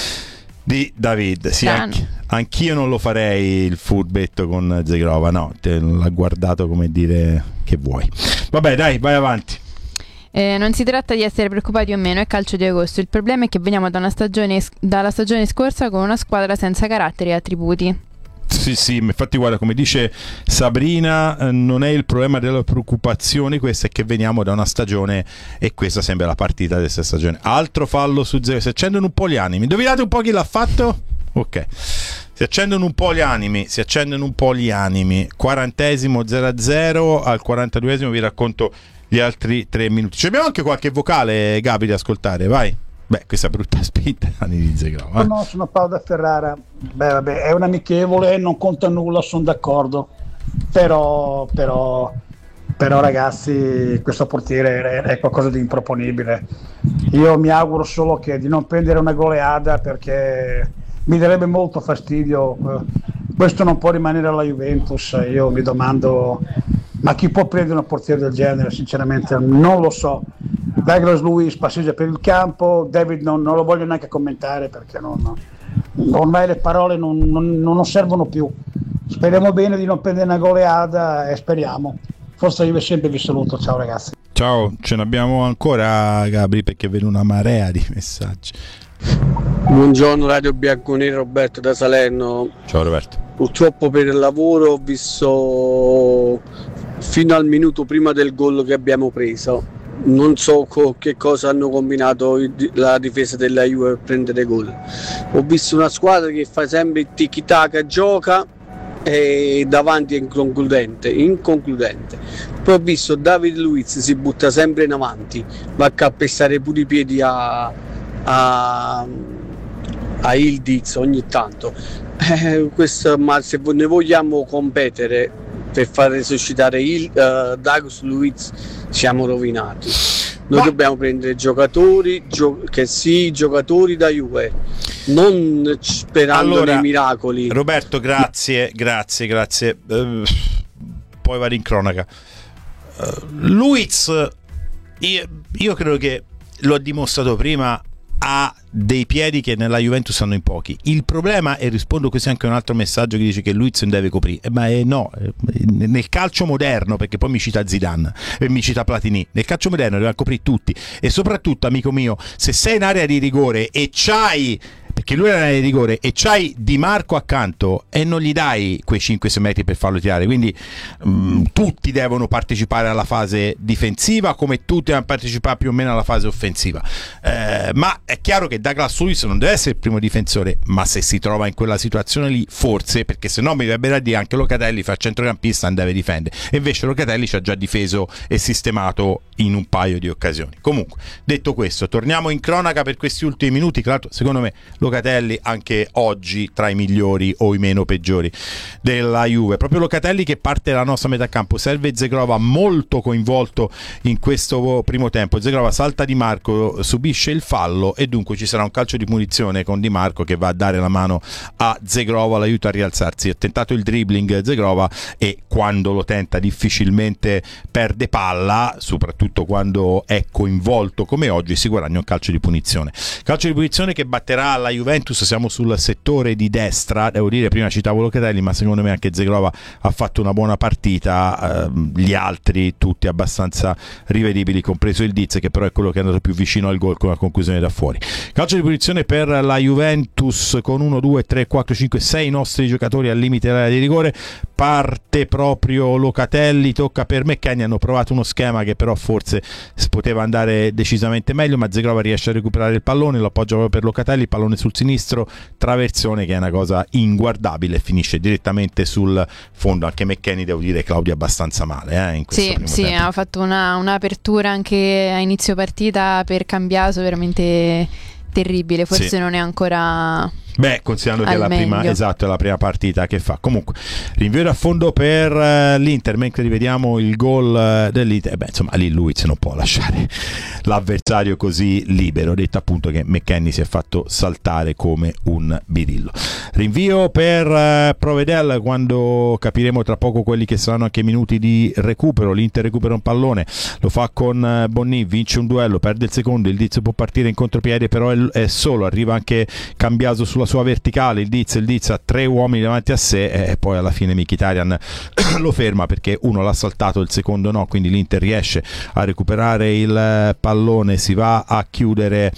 Speaker 1: di David. Sì, anch- anch'io non lo farei il furbetto con Zegrova, no, te l'ha guardato come dire che vuoi. Vabbè dai, vai avanti.
Speaker 2: Eh, non si tratta di essere preoccupati o meno, è calcio di agosto, il problema è che veniamo da una stagione, dalla stagione scorsa con una squadra senza carattere e attributi.
Speaker 1: Sì, sì, infatti guarda, come dice Sabrina, eh, non è il problema della preoccupazione, questa è che veniamo da una stagione e questa sembra la partita di questa stagione. Altro fallo su zero, si accendono un po' gli animi. Indovinate un po' chi l'ha fatto? Ok, si accendono un po' gli animi, si accendono un po' gli animi. Quarantesimo zero a zero, al quarantaduesimo vi racconto gli altri tre minuti. Ci abbiamo anche qualche vocale, Gabi, da ascoltare, vai. Beh, questa brutta spinta di Zegrova.
Speaker 4: No, sono Paolo da Ferrara. Beh, vabbè, è un amichevole, non conta nulla, sono d'accordo. Però, però, però ragazzi, questo portiere è, è qualcosa di improponibile. Io mi auguro solo che di non prendere una goleada, perché mi darebbe molto fastidio. Questo non può rimanere alla Juventus. Io mi domando, ma chi può prendere un portiere del genere? Sinceramente non lo so. Douglas Luiz passeggia per il campo, David non, non lo voglio neanche commentare, perché non, ormai le parole non, non, non servono più. Speriamo bene di non prendere una goleada e speriamo. Forza Juve sempre, vi saluto, ciao ragazzi.
Speaker 1: Ciao, ce ne abbiamo ancora, Gabri, perché vedo una marea di messaggi.
Speaker 5: Buongiorno Radio Bianconero, Roberto da Salerno.
Speaker 1: Ciao Roberto.
Speaker 5: Purtroppo per il lavoro ho visto fino al minuto prima del gol che abbiamo preso. Non so co- che cosa hanno combinato il, la difesa della Juve per prendere gol. Ho visto una squadra che fa sempre tiki-taka, gioca e davanti è inconcludente, inconcludente. Poi ho visto David Luiz si butta sempre in avanti, va a calpestare pure i piedi a, a, a Ildiz ogni tanto. Eh, questo, ma se ne vogliamo competere per far resuscitare il uh, Douglas Luiz siamo rovinati. Noi ma... dobbiamo prendere giocatori gio- che sì, giocatori da Juve, non sperando allora, nei miracoli.
Speaker 1: Roberto, grazie, grazie, grazie. Uh, poi vado in cronaca. Uh, Luiz, io, io credo che l'ho dimostrato prima, ha dei piedi che nella Juventus hanno in pochi. Il problema, e rispondo così anche a un altro messaggio che dice che Luiz non deve coprire, eh, ma eh, no, eh, nel calcio moderno, perché poi mi cita Zidane e mi cita Platini, nel calcio moderno deve coprire tutti, e soprattutto, amico mio, se sei in area di rigore e c'hai, perché lui era in area di rigore, e c'hai Di Marco accanto e non gli dai quei cinque sei metri per farlo tirare, quindi mh, tutti devono partecipare alla fase difensiva come tutti devono partecipare più o meno alla fase offensiva, eh, ma è chiaro che Douglas Luiz non deve essere il primo difensore, ma se si trova in quella situazione lì forse, perché se no mi verrebbe da dire anche Locatelli fa centrocampista, non deve difendere, e invece Locatelli ci ha già difeso e sistemato in un paio di occasioni. Comunque, detto questo, torniamo in cronaca per questi ultimi minuti. Claro, secondo me Locatelli Locatelli anche oggi tra i migliori o i meno peggiori della Juve. Proprio Locatelli che parte dalla nostra metà campo, serve Zegrova molto coinvolto in questo primo tempo. Zegrova salta Di Marco, subisce il fallo e dunque ci sarà un calcio di punizione con Di Marco che va a dare la mano a Zegrova, l'aiuta a rialzarsi. Ha tentato il dribbling Zegrova e quando lo tenta difficilmente perde palla, soprattutto quando è coinvolto come oggi si guadagna un calcio di punizione. Calcio di punizione che batterà la Juventus. Siamo sul settore di destra, devo dire, prima citavo Locatelli, ma secondo me anche Zegrova ha fatto una buona partita, eh, gli altri tutti abbastanza rivedibili, compreso il Diz che però è quello che è andato più vicino al gol con la conclusione da fuori. Calcio di punizione per la Juventus con uno, due, tre, quattro, cinque, sei nostri giocatori al limite dell'area di rigore. Parte proprio Locatelli, tocca per McKennie, hanno provato uno schema che però forse poteva andare decisamente meglio, ma Zegrova riesce a recuperare il pallone, lo appoggia proprio per Locatelli, pallone sul sinistro, traversone che è una cosa inguardabile, finisce direttamente sul fondo. Anche McKennie, devo dire, Claudia, abbastanza male eh, in questo
Speaker 2: sì,
Speaker 1: primo
Speaker 2: sì,
Speaker 1: tempo.
Speaker 2: ha fatto una, un'apertura anche a inizio partita per Cambiaso veramente terribile, forse sì. Non è ancora...
Speaker 1: Beh, considerando che è la prima, esatto, è la prima partita che fa. Comunque, rinvio da fondo per uh, l'Inter, mentre rivediamo il gol uh, dell'Inter. Beh, insomma, lì Luiz non può lasciare l'avversario così libero. Detto appunto che McKennie si è fatto saltare come un birillo. Rinvio per uh, Provedel, quando capiremo tra poco quelli che saranno anche minuti di recupero. L'Inter recupera un pallone, lo fa con uh, Bonni, vince un duello, perde il secondo, il Diz può partire in contropiede, però è, è solo, arriva anche Cambiaso sulla sua verticale, il Diz, il Diz ha tre uomini davanti a sé e poi alla fine Mkhitaryan lo ferma perché uno l'ha saltato, il secondo no, quindi l'Inter riesce a recuperare il pallone, si va a chiudere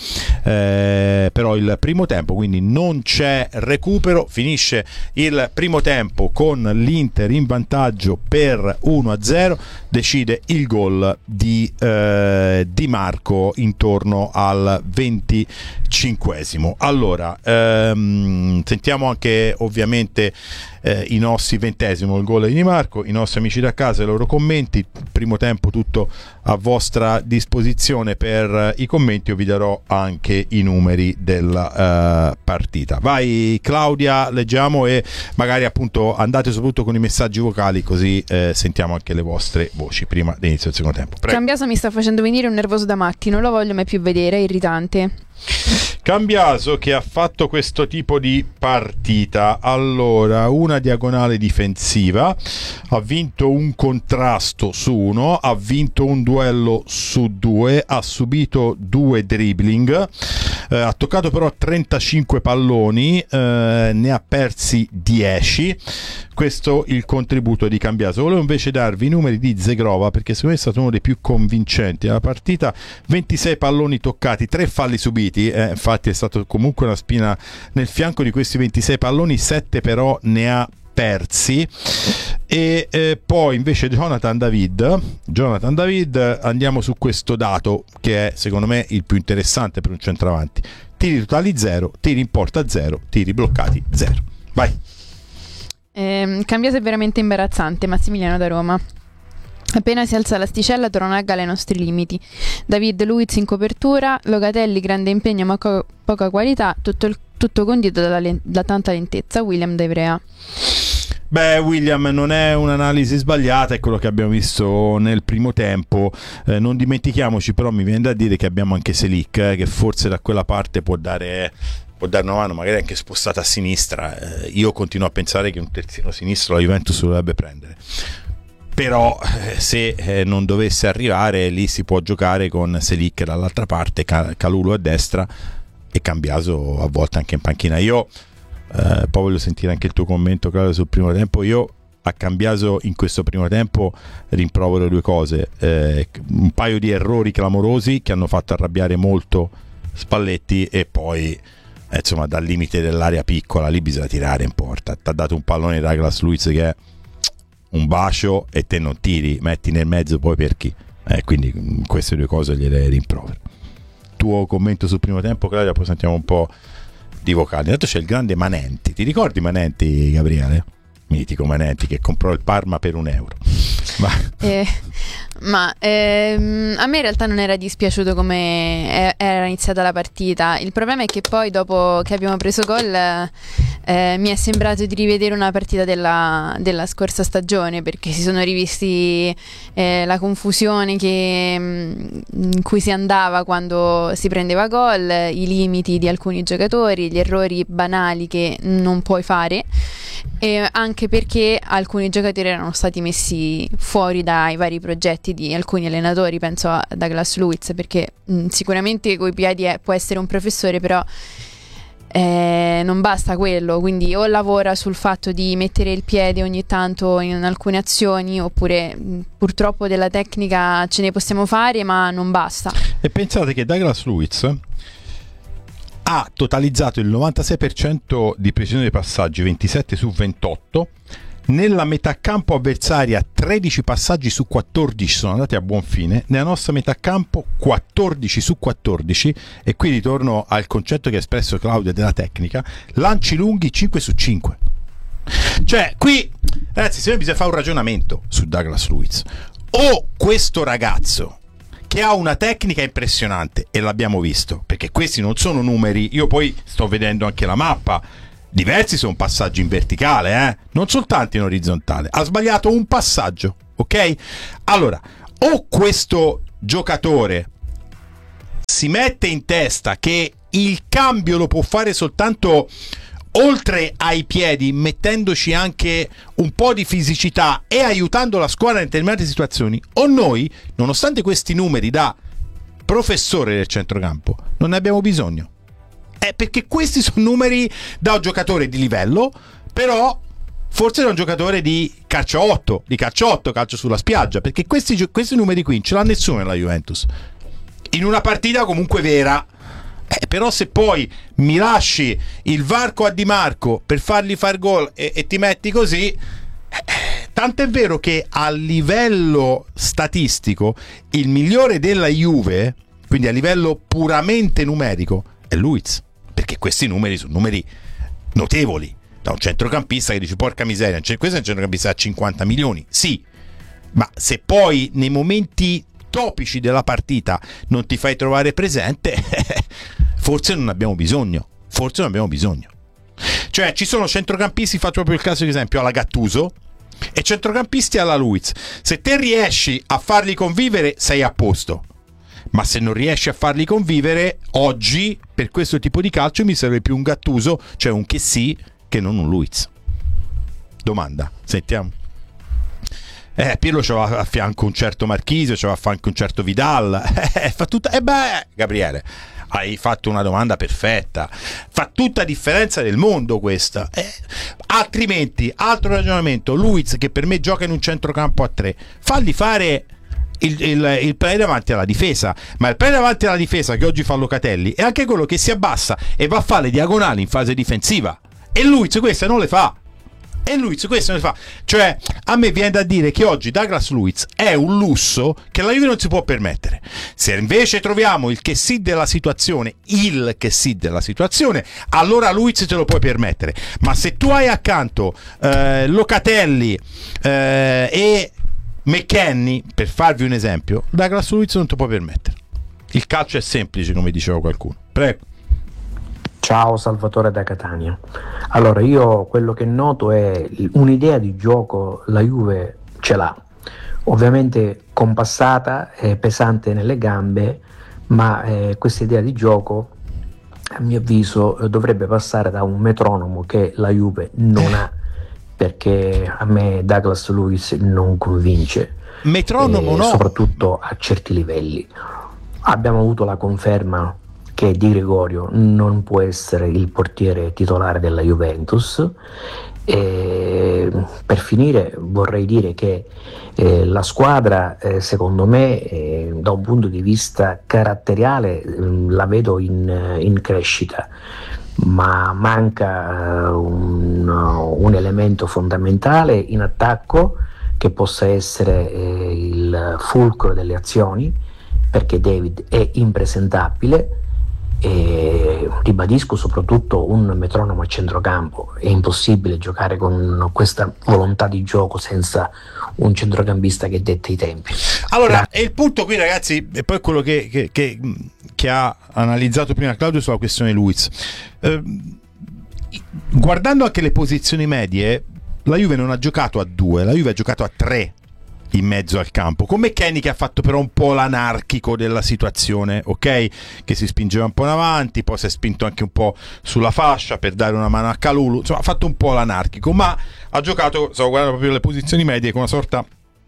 Speaker 1: eh, però il primo tempo, quindi non c'è recupero, finisce il primo tempo con l'Inter in vantaggio per uno a zero, decide il gol di eh, Di Marco intorno al venticinquesimo. Allora ehm, sentiamo anche ovviamente eh, i nostri ventesimo, il gol di Di Marco, i nostri amici da casa, i loro commenti. Primo tempo tutto a vostra disposizione per eh, i commenti, io vi darò anche i numeri della eh, partita. Vai Claudia, leggiamo e magari appunto andate soprattutto con i messaggi vocali, così eh, sentiamo anche le vostre voci prima dell'inizio del secondo tempo. Prego.
Speaker 2: Cambiaso mi sta facendo venire un nervoso da matti, non lo voglio mai più vedere, è irritante.
Speaker 1: Cambiaso che ha fatto questo tipo di partita. Allora, una diagonale difensiva, ha vinto un contrasto su uno, ha vinto un duello su due, ha subito due dribbling, eh, ha toccato però trentacinque palloni, eh, ne ha persi dieci. Questo il contributo di Cambiaso. Volevo invece darvi i numeri di Zegrova perché secondo me è stato uno dei più convincenti della partita. Ventisei palloni toccati, tre falli subiti, eh, infatti è stato comunque una spina nel fianco. Di questi ventisei palloni, sette però ne ha persi. E eh, poi invece Jonathan David Jonathan David andiamo su questo dato che è secondo me il più interessante per un centravanti: tiri totali zero, tiri in porta zero, tiri bloccati zero. Vai.
Speaker 2: Eh, Cambiaso è veramente imbarazzante. Massimiliano da Roma. Appena si alza l'asticella torna a galla ai nostri limiti. David Luiz in copertura, Locatelli grande impegno ma co- poca qualità, tutto, il, tutto condito da, len- da tanta lentezza. William da Ivrea.
Speaker 1: Beh, William, non è un'analisi sbagliata, è quello che abbiamo visto nel primo tempo. Eh, non dimentichiamoci però, mi viene da dire che abbiamo anche Selic, eh, che forse da quella parte può dare... può dare una mano, magari anche spostata a sinistra. Eh, io continuo a pensare che un terzino sinistro la Juventus lo dovrebbe prendere, però eh, se eh, non dovesse arrivare, lì si può giocare con Selic dall'altra parte, Calulu a destra e Cambiaso a volte anche in panchina. Io eh, poi voglio sentire anche il tuo commento, Claudio, sul primo tempo. Io a Cambiaso in questo primo tempo rimprovero due cose: eh, un paio di errori clamorosi che hanno fatto arrabbiare molto Spalletti, e poi eh, insomma dal limite dell'area piccola lì bisogna tirare in porta. Ti ha dato un pallone Douglas Luiz che è un bacio e te non tiri, metti nel mezzo poi per chi? Eh, quindi queste due cose gliele rimprovero. Tuo commento sul primo tempo, Claudia, poi sentiamo un po' di vocali. Intanto c'è il grande Manenti, ti ricordi Manenti, Gabriele?
Speaker 6: mitico Manenti che comprò il Parma per un euro. Ma,
Speaker 2: eh, ma ehm, a me in realtà non era dispiaciuto come era iniziata la partita. Il problema è che poi dopo che abbiamo preso gol eh, mi è sembrato di rivedere una partita della, della scorsa stagione, perché si sono rivisti eh, la confusione che, in cui si andava quando si prendeva gol, i limiti di alcuni giocatori, gli errori banali che non puoi fare, e anche perché alcuni giocatori erano stati messi fuori dai vari progetti di alcuni allenatori. Penso a Douglas Luiz, perché mh, sicuramente coi piedi è, può essere un professore, però eh, non basta quello, quindi o lavora sul fatto di mettere il piede ogni tanto in alcune azioni, oppure mh, purtroppo della tecnica ce ne possiamo fare, ma non basta.
Speaker 6: E pensate che Douglas Luiz ha totalizzato il novantasei per cento di precisione dei passaggi, ventisette su ventotto. Nella metà campo avversaria tredici passaggi su quattordici sono andati a buon fine. Nella nostra metà campo quattordici su quattordici. E qui ritorno al concetto che ha espresso Claudia della tecnica: lanci lunghi cinque su cinque. Cioè qui, ragazzi, se bisogna fare un ragionamento su Douglas Luiz. O questo ragazzo che ha una tecnica impressionante, e l'abbiamo visto, perché questi non sono numeri, io poi sto vedendo anche la mappa, diversi sono passaggi in verticale, eh? Non soltanto in orizzontale, ha sbagliato un passaggio, ok? Allora, o questo giocatore si mette in testa che il cambio lo può fare soltanto oltre ai piedi, mettendoci anche un po' di fisicità e aiutando la squadra in determinate situazioni, o noi, nonostante questi numeri da professore del centrocampo, non ne abbiamo bisogno. È perché questi sono numeri da un giocatore di livello, però forse da un giocatore di calcio otto, di calcio otto, calcio sulla spiaggia, perché questi, questi numeri qui non ce l'ha nessuno nella Juventus. In una partita comunque vera. Eh, però se poi mi lasci il varco a Di Marco per fargli far gol e, e ti metti così, eh, tanto è vero che a livello statistico il migliore della Juve, quindi a livello puramente numerico, è Luiz, perché questi numeri sono numeri notevoli da un centrocampista che dice porca miseria, questo è un centrocampista da cinquanta milioni, sì, ma se poi nei momenti topici della partita non ti fai trovare presente, forse non abbiamo bisogno, forse non abbiamo bisogno. Cioè ci sono centrocampisti, faccio proprio il caso di esempio alla Gattuso, e centrocampisti alla Luiz. Se te riesci a farli convivere sei a posto, ma se non riesci a farli convivere, oggi per questo tipo di calcio mi serve più un Gattuso, cioè un che sì, che non un Luiz. Domanda, sentiamo. Eh, Pirlo c'aveva a fianco un certo Marchisio, c'aveva a fianco un certo Vidal, eh, fa tutta, e eh beh, Gabriele, hai fatto una domanda perfetta, fa tutta differenza del mondo questa, eh, altrimenti, altro ragionamento, Luiz che per me gioca in un centrocampo a tre, falli fare il, il, il play davanti alla difesa, ma il play davanti alla difesa che oggi fa Locatelli è anche quello che si abbassa e va a fare le diagonali in fase difensiva, e Luiz queste non le fa. E Luiz questo ne fa. Cioè a me viene da dire che oggi Douglas Luiz è un lusso che la Juve non si può permettere. Se invece troviamo il che sì della situazione, il che sì della situazione, allora Luiz te lo puoi permettere. Ma se tu hai accanto eh, Locatelli eh, e McKennie, per farvi un esempio, Douglas Luiz non te lo puoi permettere. Il calcio è semplice, come diceva qualcuno. Prego.
Speaker 7: Ciao, Salvatore da Catania. Allora, io quello che noto è un'idea di gioco, la Juve ce l'ha, ovviamente compassata, è pesante nelle gambe, ma eh, questa idea di gioco a mio avviso dovrebbe passare da un metronomo che la Juve non ha, perché a me Douglas Luiz non convince,
Speaker 6: metronomo
Speaker 7: eh,
Speaker 6: no,
Speaker 7: soprattutto a certi livelli. Abbiamo avuto la conferma che Di Gregorio non può essere il portiere titolare della Juventus. E per finire vorrei dire che eh, la squadra eh, secondo me eh, da un punto di vista caratteriale eh, la vedo in, in crescita, ma manca eh, un, un elemento fondamentale in attacco che possa essere eh, il fulcro delle azioni, perché David è impresentabile. e ribadisco soprattutto un metronomo a centrocampo. È impossibile giocare con questa volontà di gioco senza un centrocampista che detta i tempi.
Speaker 6: Allora, e il punto qui, ragazzi, è poi quello che, che, che, che ha analizzato prima Claudio sulla questione Luiz. Eh, guardando anche le posizioni medie, la Juve non ha giocato a due, la Juve ha giocato a tre in mezzo al campo, con McKennie che ha fatto però un po' l'anarchico della situazione, ok? Che si spingeva un po' in avanti, poi si è spinto anche un po' sulla fascia per dare una mano a Kalulu, insomma ha fatto un po' l'anarchico, ma ha giocato, stavo guardando proprio le posizioni medie, con una sorta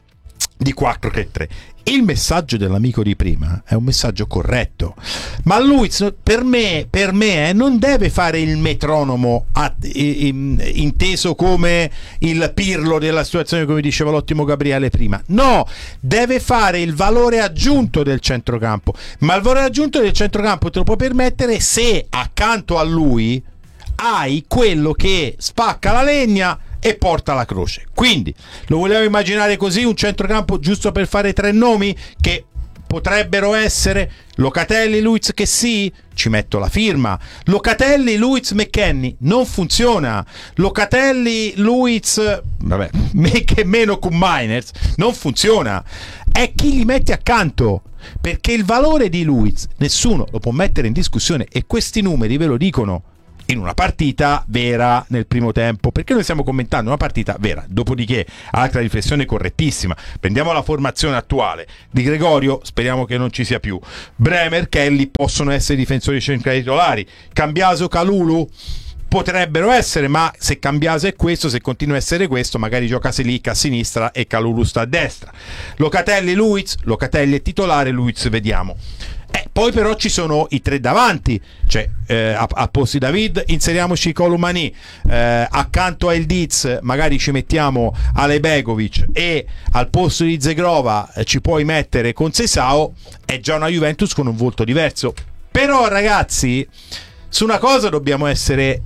Speaker 6: di quattro tre tre. Il messaggio dell'amico di prima è un messaggio corretto, ma lui per me, per me eh, non deve fare il metronomo a, in, inteso come il Pirlo della situazione, come diceva l'ottimo Gabriele prima. No, deve fare il valore aggiunto del centrocampo, ma il valore aggiunto del centrocampo te lo puoi permettere se accanto a lui hai quello che spacca la legna e porta la croce. Quindi lo vogliamo immaginare così, un centrocampo giusto per fare tre nomi che potrebbero essere Locatelli, Luiz, che sì, ci metto la firma. Locatelli, Luiz, McKennie non funziona. Locatelli, Luiz, vabbè, me che meno con Miners non funziona. È chi li mette accanto, perché il valore di Luiz nessuno lo può mettere in discussione, e questi numeri ve lo dicono in una partita vera nel primo tempo, perché noi stiamo commentando una partita vera. Dopodiché, altra riflessione correttissima, prendiamo la formazione attuale di Gregorio, speriamo che non ci sia più. Bremer, Kelly possono essere difensori centrali titolari, Cambiaso, Kalulu potrebbero essere, ma se Cambiaso è questo, se continua a essere questo, magari gioca Selic a sinistra e Kalulu sta a destra. Locatelli, Luiz, Locatelli è titolare, Luiz vediamo. Eh, poi però ci sono i tre davanti, cioè eh, a, a posto di David inseriamoci Colomani, eh, accanto a Ildiz magari ci mettiamo Ale Begovic, e al posto di Zegrova eh, ci puoi mettere con Sesao. È già una Juventus con un volto diverso. Però ragazzi, su una cosa dobbiamo essere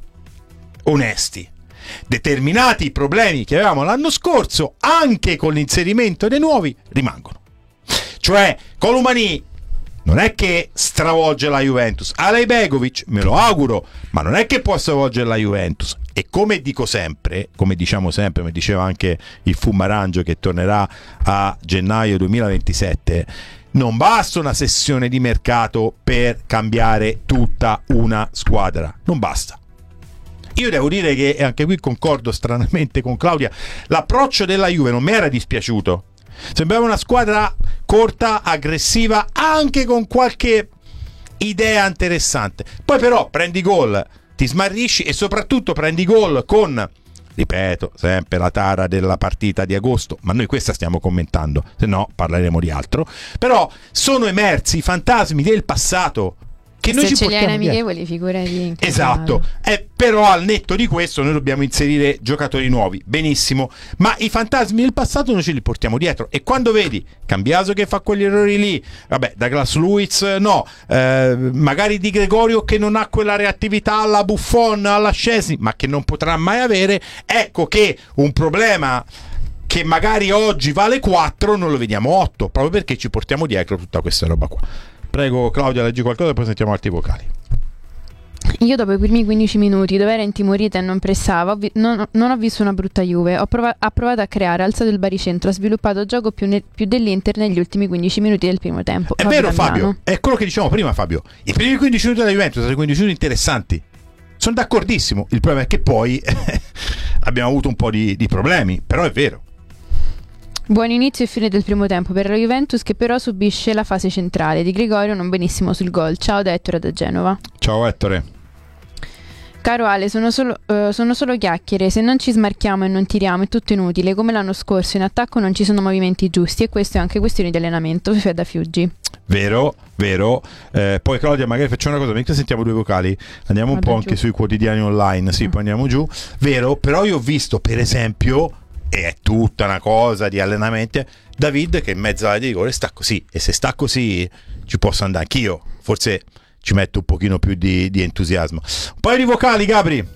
Speaker 6: onesti: determinati problemi che avevamo l'anno scorso, anche con l'inserimento dei nuovi, rimangono. Cioè Colomani non è che stravolge la Juventus, Ale Begovic me lo auguro, ma non è che può stravolgere la Juventus. E come dico sempre, come diciamo sempre, come diceva anche il Fumarangio che tornerà a gennaio duemilaventisette, non basta una sessione di mercato per cambiare tutta una squadra, non basta. Io devo dire che, e anche qui concordo stranamente con Claudia, l'approccio della Juve non mi era dispiaciuto. Sembrava una squadra corta, aggressiva, anche con qualche idea interessante. Poi però prendi gol, ti smarrisci, e soprattutto prendi gol con, ripeto, sempre la tara della partita di agosto, ma noi questa stiamo commentando, se no parleremo di altro. Però sono emersi i fantasmi del passato, che noi
Speaker 2: se
Speaker 6: ci
Speaker 2: ce li hai in
Speaker 6: portiamo
Speaker 2: amichevoli, figurati.
Speaker 6: esatto, eh, però al netto di questo noi dobbiamo inserire giocatori nuovi, benissimo, ma i fantasmi del passato noi ce li portiamo dietro. E quando vedi Cambiaso che fa quegli errori lì, vabbè, Douglas Luiz no, eh, magari Di Gregorio che non ha quella reattività alla Buffon, alla Szczesny, ma che non potrà mai avere, ecco che un problema che magari oggi vale quattro non lo vediamo otto, proprio perché ci portiamo dietro tutta questa roba qua. Prego Claudia, leggi qualcosa e poi sentiamo altri vocali.
Speaker 2: Io dopo i primi quindici minuti, dove era intimorita e non pressava, ho vi- non, non ho visto una brutta Juve. Ho prova- ha provato a creare, ha alzato il baricentro, ha sviluppato gioco più, ne- più dell'Inter negli ultimi quindici minuti del primo tempo.
Speaker 6: È
Speaker 2: Fabio
Speaker 6: vero
Speaker 2: Damiano.
Speaker 6: Fabio, è quello che dicevamo prima Fabio. I primi quindici minuti della Juventus sono stati quindici minuti interessanti. Sono d'accordissimo, il problema è che poi abbiamo avuto un po' di, di problemi, però è vero.
Speaker 2: Buon inizio e fine del primo tempo per la Juventus, che però subisce la fase centrale. Di Gregorio non benissimo sul gol. Ciao da Ettore da Genova.
Speaker 6: Ciao Ettore.
Speaker 2: Caro Ale, sono solo, uh, sono solo chiacchiere. Se non ci smarchiamo e non tiriamo è tutto inutile. Come l'anno scorso in attacco non ci sono movimenti giusti, e questo è anche questione di allenamento. Fede da Fiuggi.
Speaker 6: Vero, vero. Eh, poi Claudia, magari facciamo una cosa, mentre sentiamo due vocali, andiamo un
Speaker 2: Vado
Speaker 6: po'
Speaker 2: giù.
Speaker 6: anche sui quotidiani online. Sì,
Speaker 2: Ah.
Speaker 6: poi andiamo giù. Vero, però io ho visto per esempio, e è tutta una cosa di allenamenti, David che in mezzo alla di rigore sta così, e se sta così ci posso andare anch'io, forse ci metto un pochino più di, di entusiasmo. Un paio di vocali, Gabri.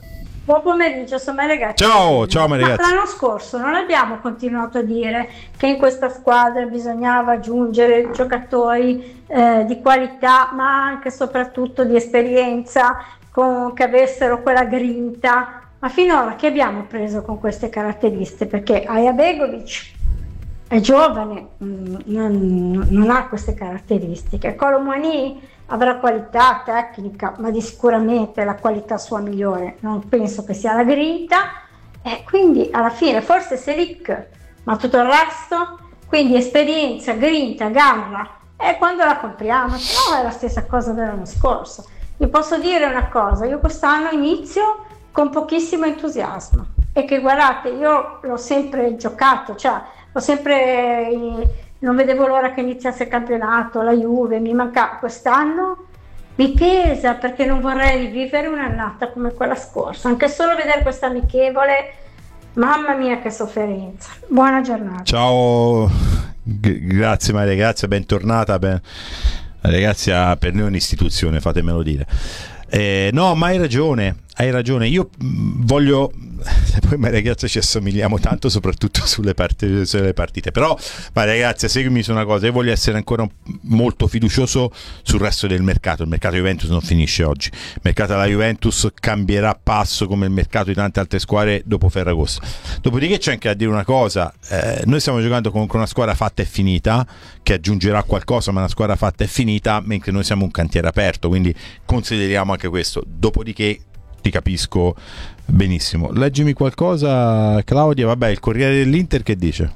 Speaker 8: Buon pomeriggio, sono Maria Grazia.
Speaker 6: Ciao, ciao Maria Grazia.
Speaker 8: L'anno scorso non abbiamo continuato a dire che in questa squadra bisognava aggiungere giocatori eh, di qualità, ma anche e soprattutto di esperienza, con, che avessero quella grinta. Ma finora che abbiamo preso con queste caratteristiche? Perché Ajabegovic è giovane, mh, non, non ha queste caratteristiche. Kolo Muani avrà qualità tecnica, ma di sicuramente la qualità sua migliore non penso che sia la grinta, e quindi alla fine forse Selic, ma tutto il resto, quindi esperienza, grinta, garra, e quando la compriamo? Se no è la stessa cosa dell'anno scorso. Vi posso dire una cosa, io quest'anno inizio con pochissimo entusiasmo, e che guardate, io l'ho sempre giocato, cioè ho sempre... non vedevo l'ora che iniziasse il campionato, la Juve, mi manca. Quest'anno mi pesa, perché non vorrei rivivere un'annata come quella scorsa, anche solo vedere questa amichevole, mamma mia che sofferenza. Buona giornata.
Speaker 6: Ciao, G- grazie Maria, grazie, bentornata. Ben... Ragazzi, per noi è un'istituzione, fatemelo dire. Eh, no, ma hai ragione, hai ragione. Io mh, voglio, poi ma ragazzi ci assomigliamo tanto, soprattutto sulle, part- sulle partite, però ma ragazzi seguimi su una cosa, io voglio essere ancora un, molto fiducioso sul resto del mercato. Il mercato Juventus non finisce oggi, il mercato della Juventus cambierà passo come il mercato di tante altre squadre dopo Ferragosto. Dopodiché c'è anche da dire una cosa, eh, noi stiamo giocando con una squadra fatta e finita, che aggiungerà qualcosa, ma una squadra fatta e finita, mentre noi siamo un cantiere aperto, quindi consideriamo anche questo. Dopodiché ti capisco benissimo. Leggimi qualcosa, Claudia. Vabbè, il Corriere dell'Inter che dice?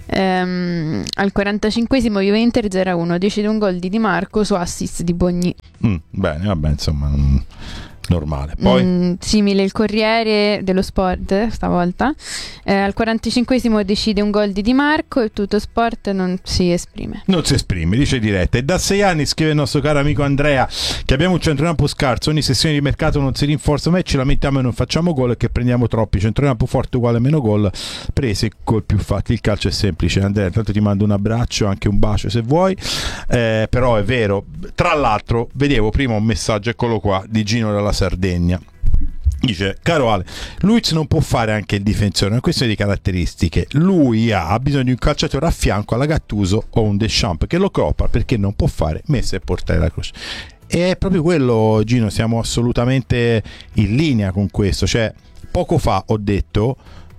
Speaker 2: Um, al quarantacinquesimo Juve Inter zero a uno, decide un gol di Di Marco su assist di Bogni.
Speaker 6: Mm, bene, vabbè, insomma, mm, normale. Poi
Speaker 2: mm, simile il Corriere dello Sport stavolta, eh, al quarantacinquesimo decide un gol di Di Marco e Tutto Sport non si esprime.
Speaker 6: Non si esprime, dice diretta. E da sei anni, scrive il nostro caro amico Andrea, che abbiamo un centrocampo scarso, ogni sessione di mercato non si rinforza mai, ci lamentiamo e non facciamo gol, e che prendiamo troppi. Centrocampo forte uguale meno gol presi, gol più fatti. Il calcio è semplice. Andrea, intanto ti mando un abbraccio, anche un bacio se vuoi, eh, però è vero. Tra l'altro vedevo prima un messaggio, eccolo qua, di Gino dalla Sardegna. Dice: caro Ale, Luiz non può fare anche il difensore, è una questione di caratteristiche. Lui ha bisogno di un calciatore a fianco alla Gattuso o un Deschamps che lo copra, perché non può fare messa e portare la croce. E è proprio quello, Gino, siamo assolutamente in linea con questo. Cioè, poco fa ho detto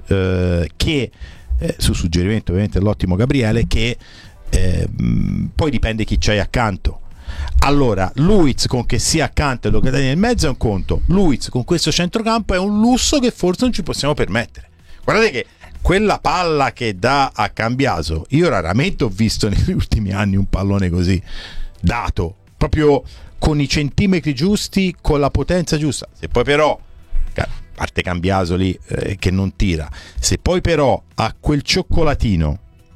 Speaker 6: eh, che eh, su suggerimento ovviamente dell'ottimo Gabriele, che eh, poi dipende chi c'hai accanto. Allora, Luiz con che sia accanto e Locatelli nel mezzo è un conto, Luiz con questo centrocampo è un lusso che forse non ci possiamo permettere. Guardate che quella palla che dà a Cambiaso, io raramente ho visto negli ultimi anni un pallone così dato, proprio con i centimetri giusti, con la potenza giusta. Se poi però, a parte Cambiaso lì eh, che non tira, se poi però a quel cioccolatino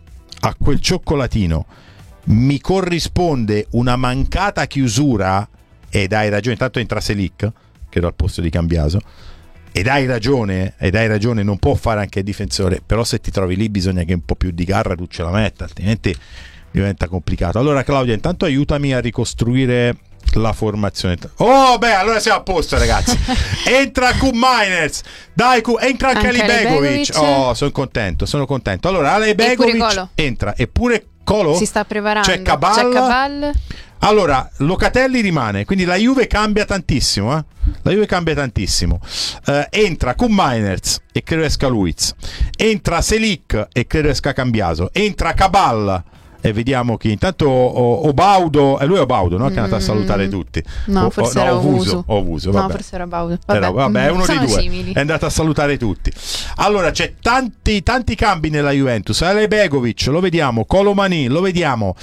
Speaker 6: a quel cioccolatino mi corrisponde una mancata chiusura, ed hai ragione, tanto entra Selic che era al posto di Cambiaso, ed hai ragione, ed hai ragione, non può fare anche il difensore, però se ti trovi lì bisogna che un po' più di garra tu ce la metta, altrimenti diventa complicato. Allora Claudia, intanto aiutami a ricostruire la formazione. Oh beh, allora siamo a posto ragazzi. Entra Q Miners, dai Q, entra anche Ali Begovic. Oh, sono contento, sono contento. Allora Ali Begovic entra, eppure Colo
Speaker 2: si sta preparando.
Speaker 6: C'è Cabal.
Speaker 2: C'è Cabal.
Speaker 6: Allora Locatelli rimane, quindi la Juve cambia tantissimo, eh? La Juve cambia tantissimo. Uh, entra Q Miners e credo esca Luiz. Entra Selic e credo esca Cambiaso. Entra Cabal e vediamo chi. Intanto Obaudo, e lui è Obaudo, no? Che è andato a salutare tutti.
Speaker 2: No, forse
Speaker 6: o, no,
Speaker 2: era
Speaker 6: Ovuso. Ovuso, vabbè.
Speaker 2: No, forse era Baudo. Vabbè,
Speaker 6: era, vabbè è uno dei due.
Speaker 2: Simili. È
Speaker 6: andato a salutare tutti. Allora c'è tanti tanti cambi nella Juventus. Ale Begovic, lo vediamo. Kolo Muani, lo vediamo.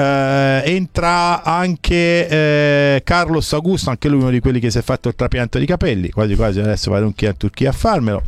Speaker 6: Eh, entra anche eh, Carlos Augusto, anche lui uno di quelli che si è fatto il trapianto di capelli. Quasi quasi adesso vado anche a Turchia a farmelo.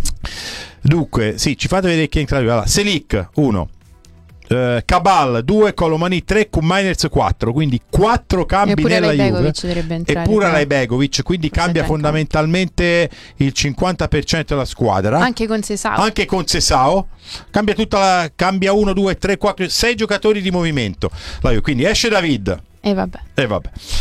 Speaker 6: Dunque, sì, ci fate vedere chi entra. Allora, Selic, uno. Uh, Cabal due, Kolo Muani tre, Q Miners quattro, quindi quattro cambi nella Juve. Eppure Alej Begovic, quindi cambia fondamentalmente il cinquanta per cento della squadra.
Speaker 2: Anche con Sesao.
Speaker 6: Anche con Sesao. Cambia tutta la cambia uno, due, tre, quattro, sei giocatori di movimento. Quindi esce David.
Speaker 2: E vabbè.
Speaker 6: E vabbè.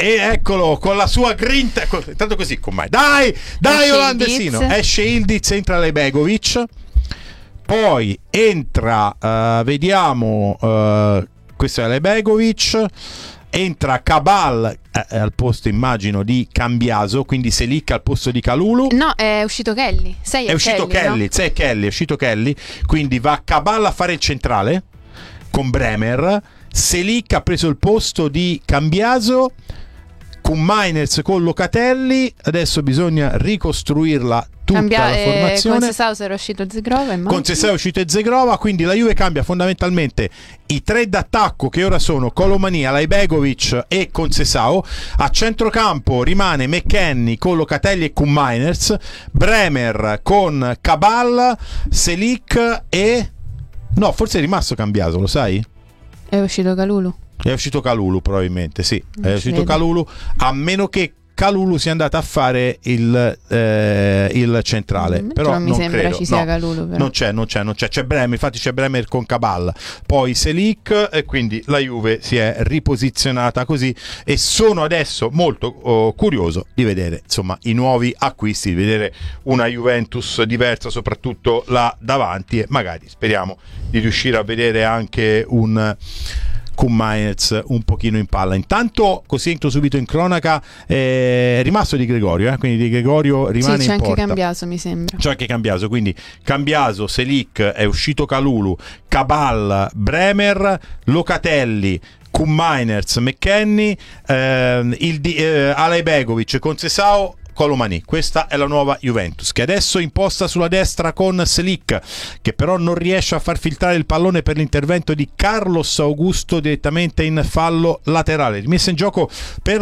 Speaker 6: e eccolo con la sua grinta, tanto così con mai. Dai, dai
Speaker 2: esce
Speaker 6: olandesino,
Speaker 2: Ildiz.
Speaker 6: esce Ildiz, entra Lejbegovic, poi entra uh, vediamo uh, questo è Lejbegovic, entra Cabal eh, al posto immagino di Cambiaso, quindi Selic al posto di Kalulu.
Speaker 2: No, è uscito Kelly. Sei
Speaker 6: È uscito Kelly,
Speaker 2: no?
Speaker 6: sei Kelly, è uscito Kelly, quindi va Cabal a fare il centrale con Bremer, Selic ha preso il posto di Cambiaso, con Miners con Locatelli, adesso bisogna ricostruirla tutta
Speaker 2: Cambia-
Speaker 6: la
Speaker 2: eh,
Speaker 6: formazione.
Speaker 2: con Sesao era uscito Zegrova, immagino.
Speaker 6: Con Sesao è uscito e Zegrova, quindi la Juve cambia fondamentalmente i tre d'attacco che ora sono Colomani, Lejbegovic e Concesao. A centrocampo rimane McKennie con Locatelli e con Miners, Bremer con Cabal, Selic e... no, forse è rimasto Cambiaso, lo sai?
Speaker 2: È uscito Kalulu.
Speaker 6: È uscito Kalulu probabilmente, sì,
Speaker 2: Non
Speaker 6: è
Speaker 2: ci
Speaker 6: uscito
Speaker 2: vedo.
Speaker 6: Kalulu, a meno che Kalulu sia andato a fare il, eh, il centrale,
Speaker 2: Mm,
Speaker 6: però
Speaker 2: non mi
Speaker 6: non
Speaker 2: sembra
Speaker 6: credo,
Speaker 2: ci sia
Speaker 6: no.
Speaker 2: Kalulu, però.
Speaker 6: Non c'è, non c'è, non c'è, c'è Bremer, infatti c'è Bremer con Cabal, poi Selic, e quindi la Juve si è riposizionata così e sono adesso molto oh, curioso di vedere insomma i nuovi acquisti, di vedere una Juventus diversa, soprattutto là davanti, e magari speriamo di riuscire a vedere anche un con Mainz un pochino in palla. Intanto, così entro subito in cronaca, eh, è rimasto Di Gregorio, eh? Quindi Di Gregorio rimane
Speaker 2: Sì, c'è
Speaker 6: in
Speaker 2: anche
Speaker 6: porta.
Speaker 2: Cambiaso, mi sembra.
Speaker 6: C'è anche Cambiaso, quindi Cambiaso, Selic, è uscito Kalulu, Cabal, Bremer, Locatelli, con Miners, McKennie, ehm, il di, eh, Lejbegovic, Concesao, Colomani. Questa è la nuova Juventus, che adesso imposta sulla destra con Selic, che però non riesce a far filtrare il pallone per l'intervento di Carlos Augusto direttamente in fallo laterale, rimessa in gioco per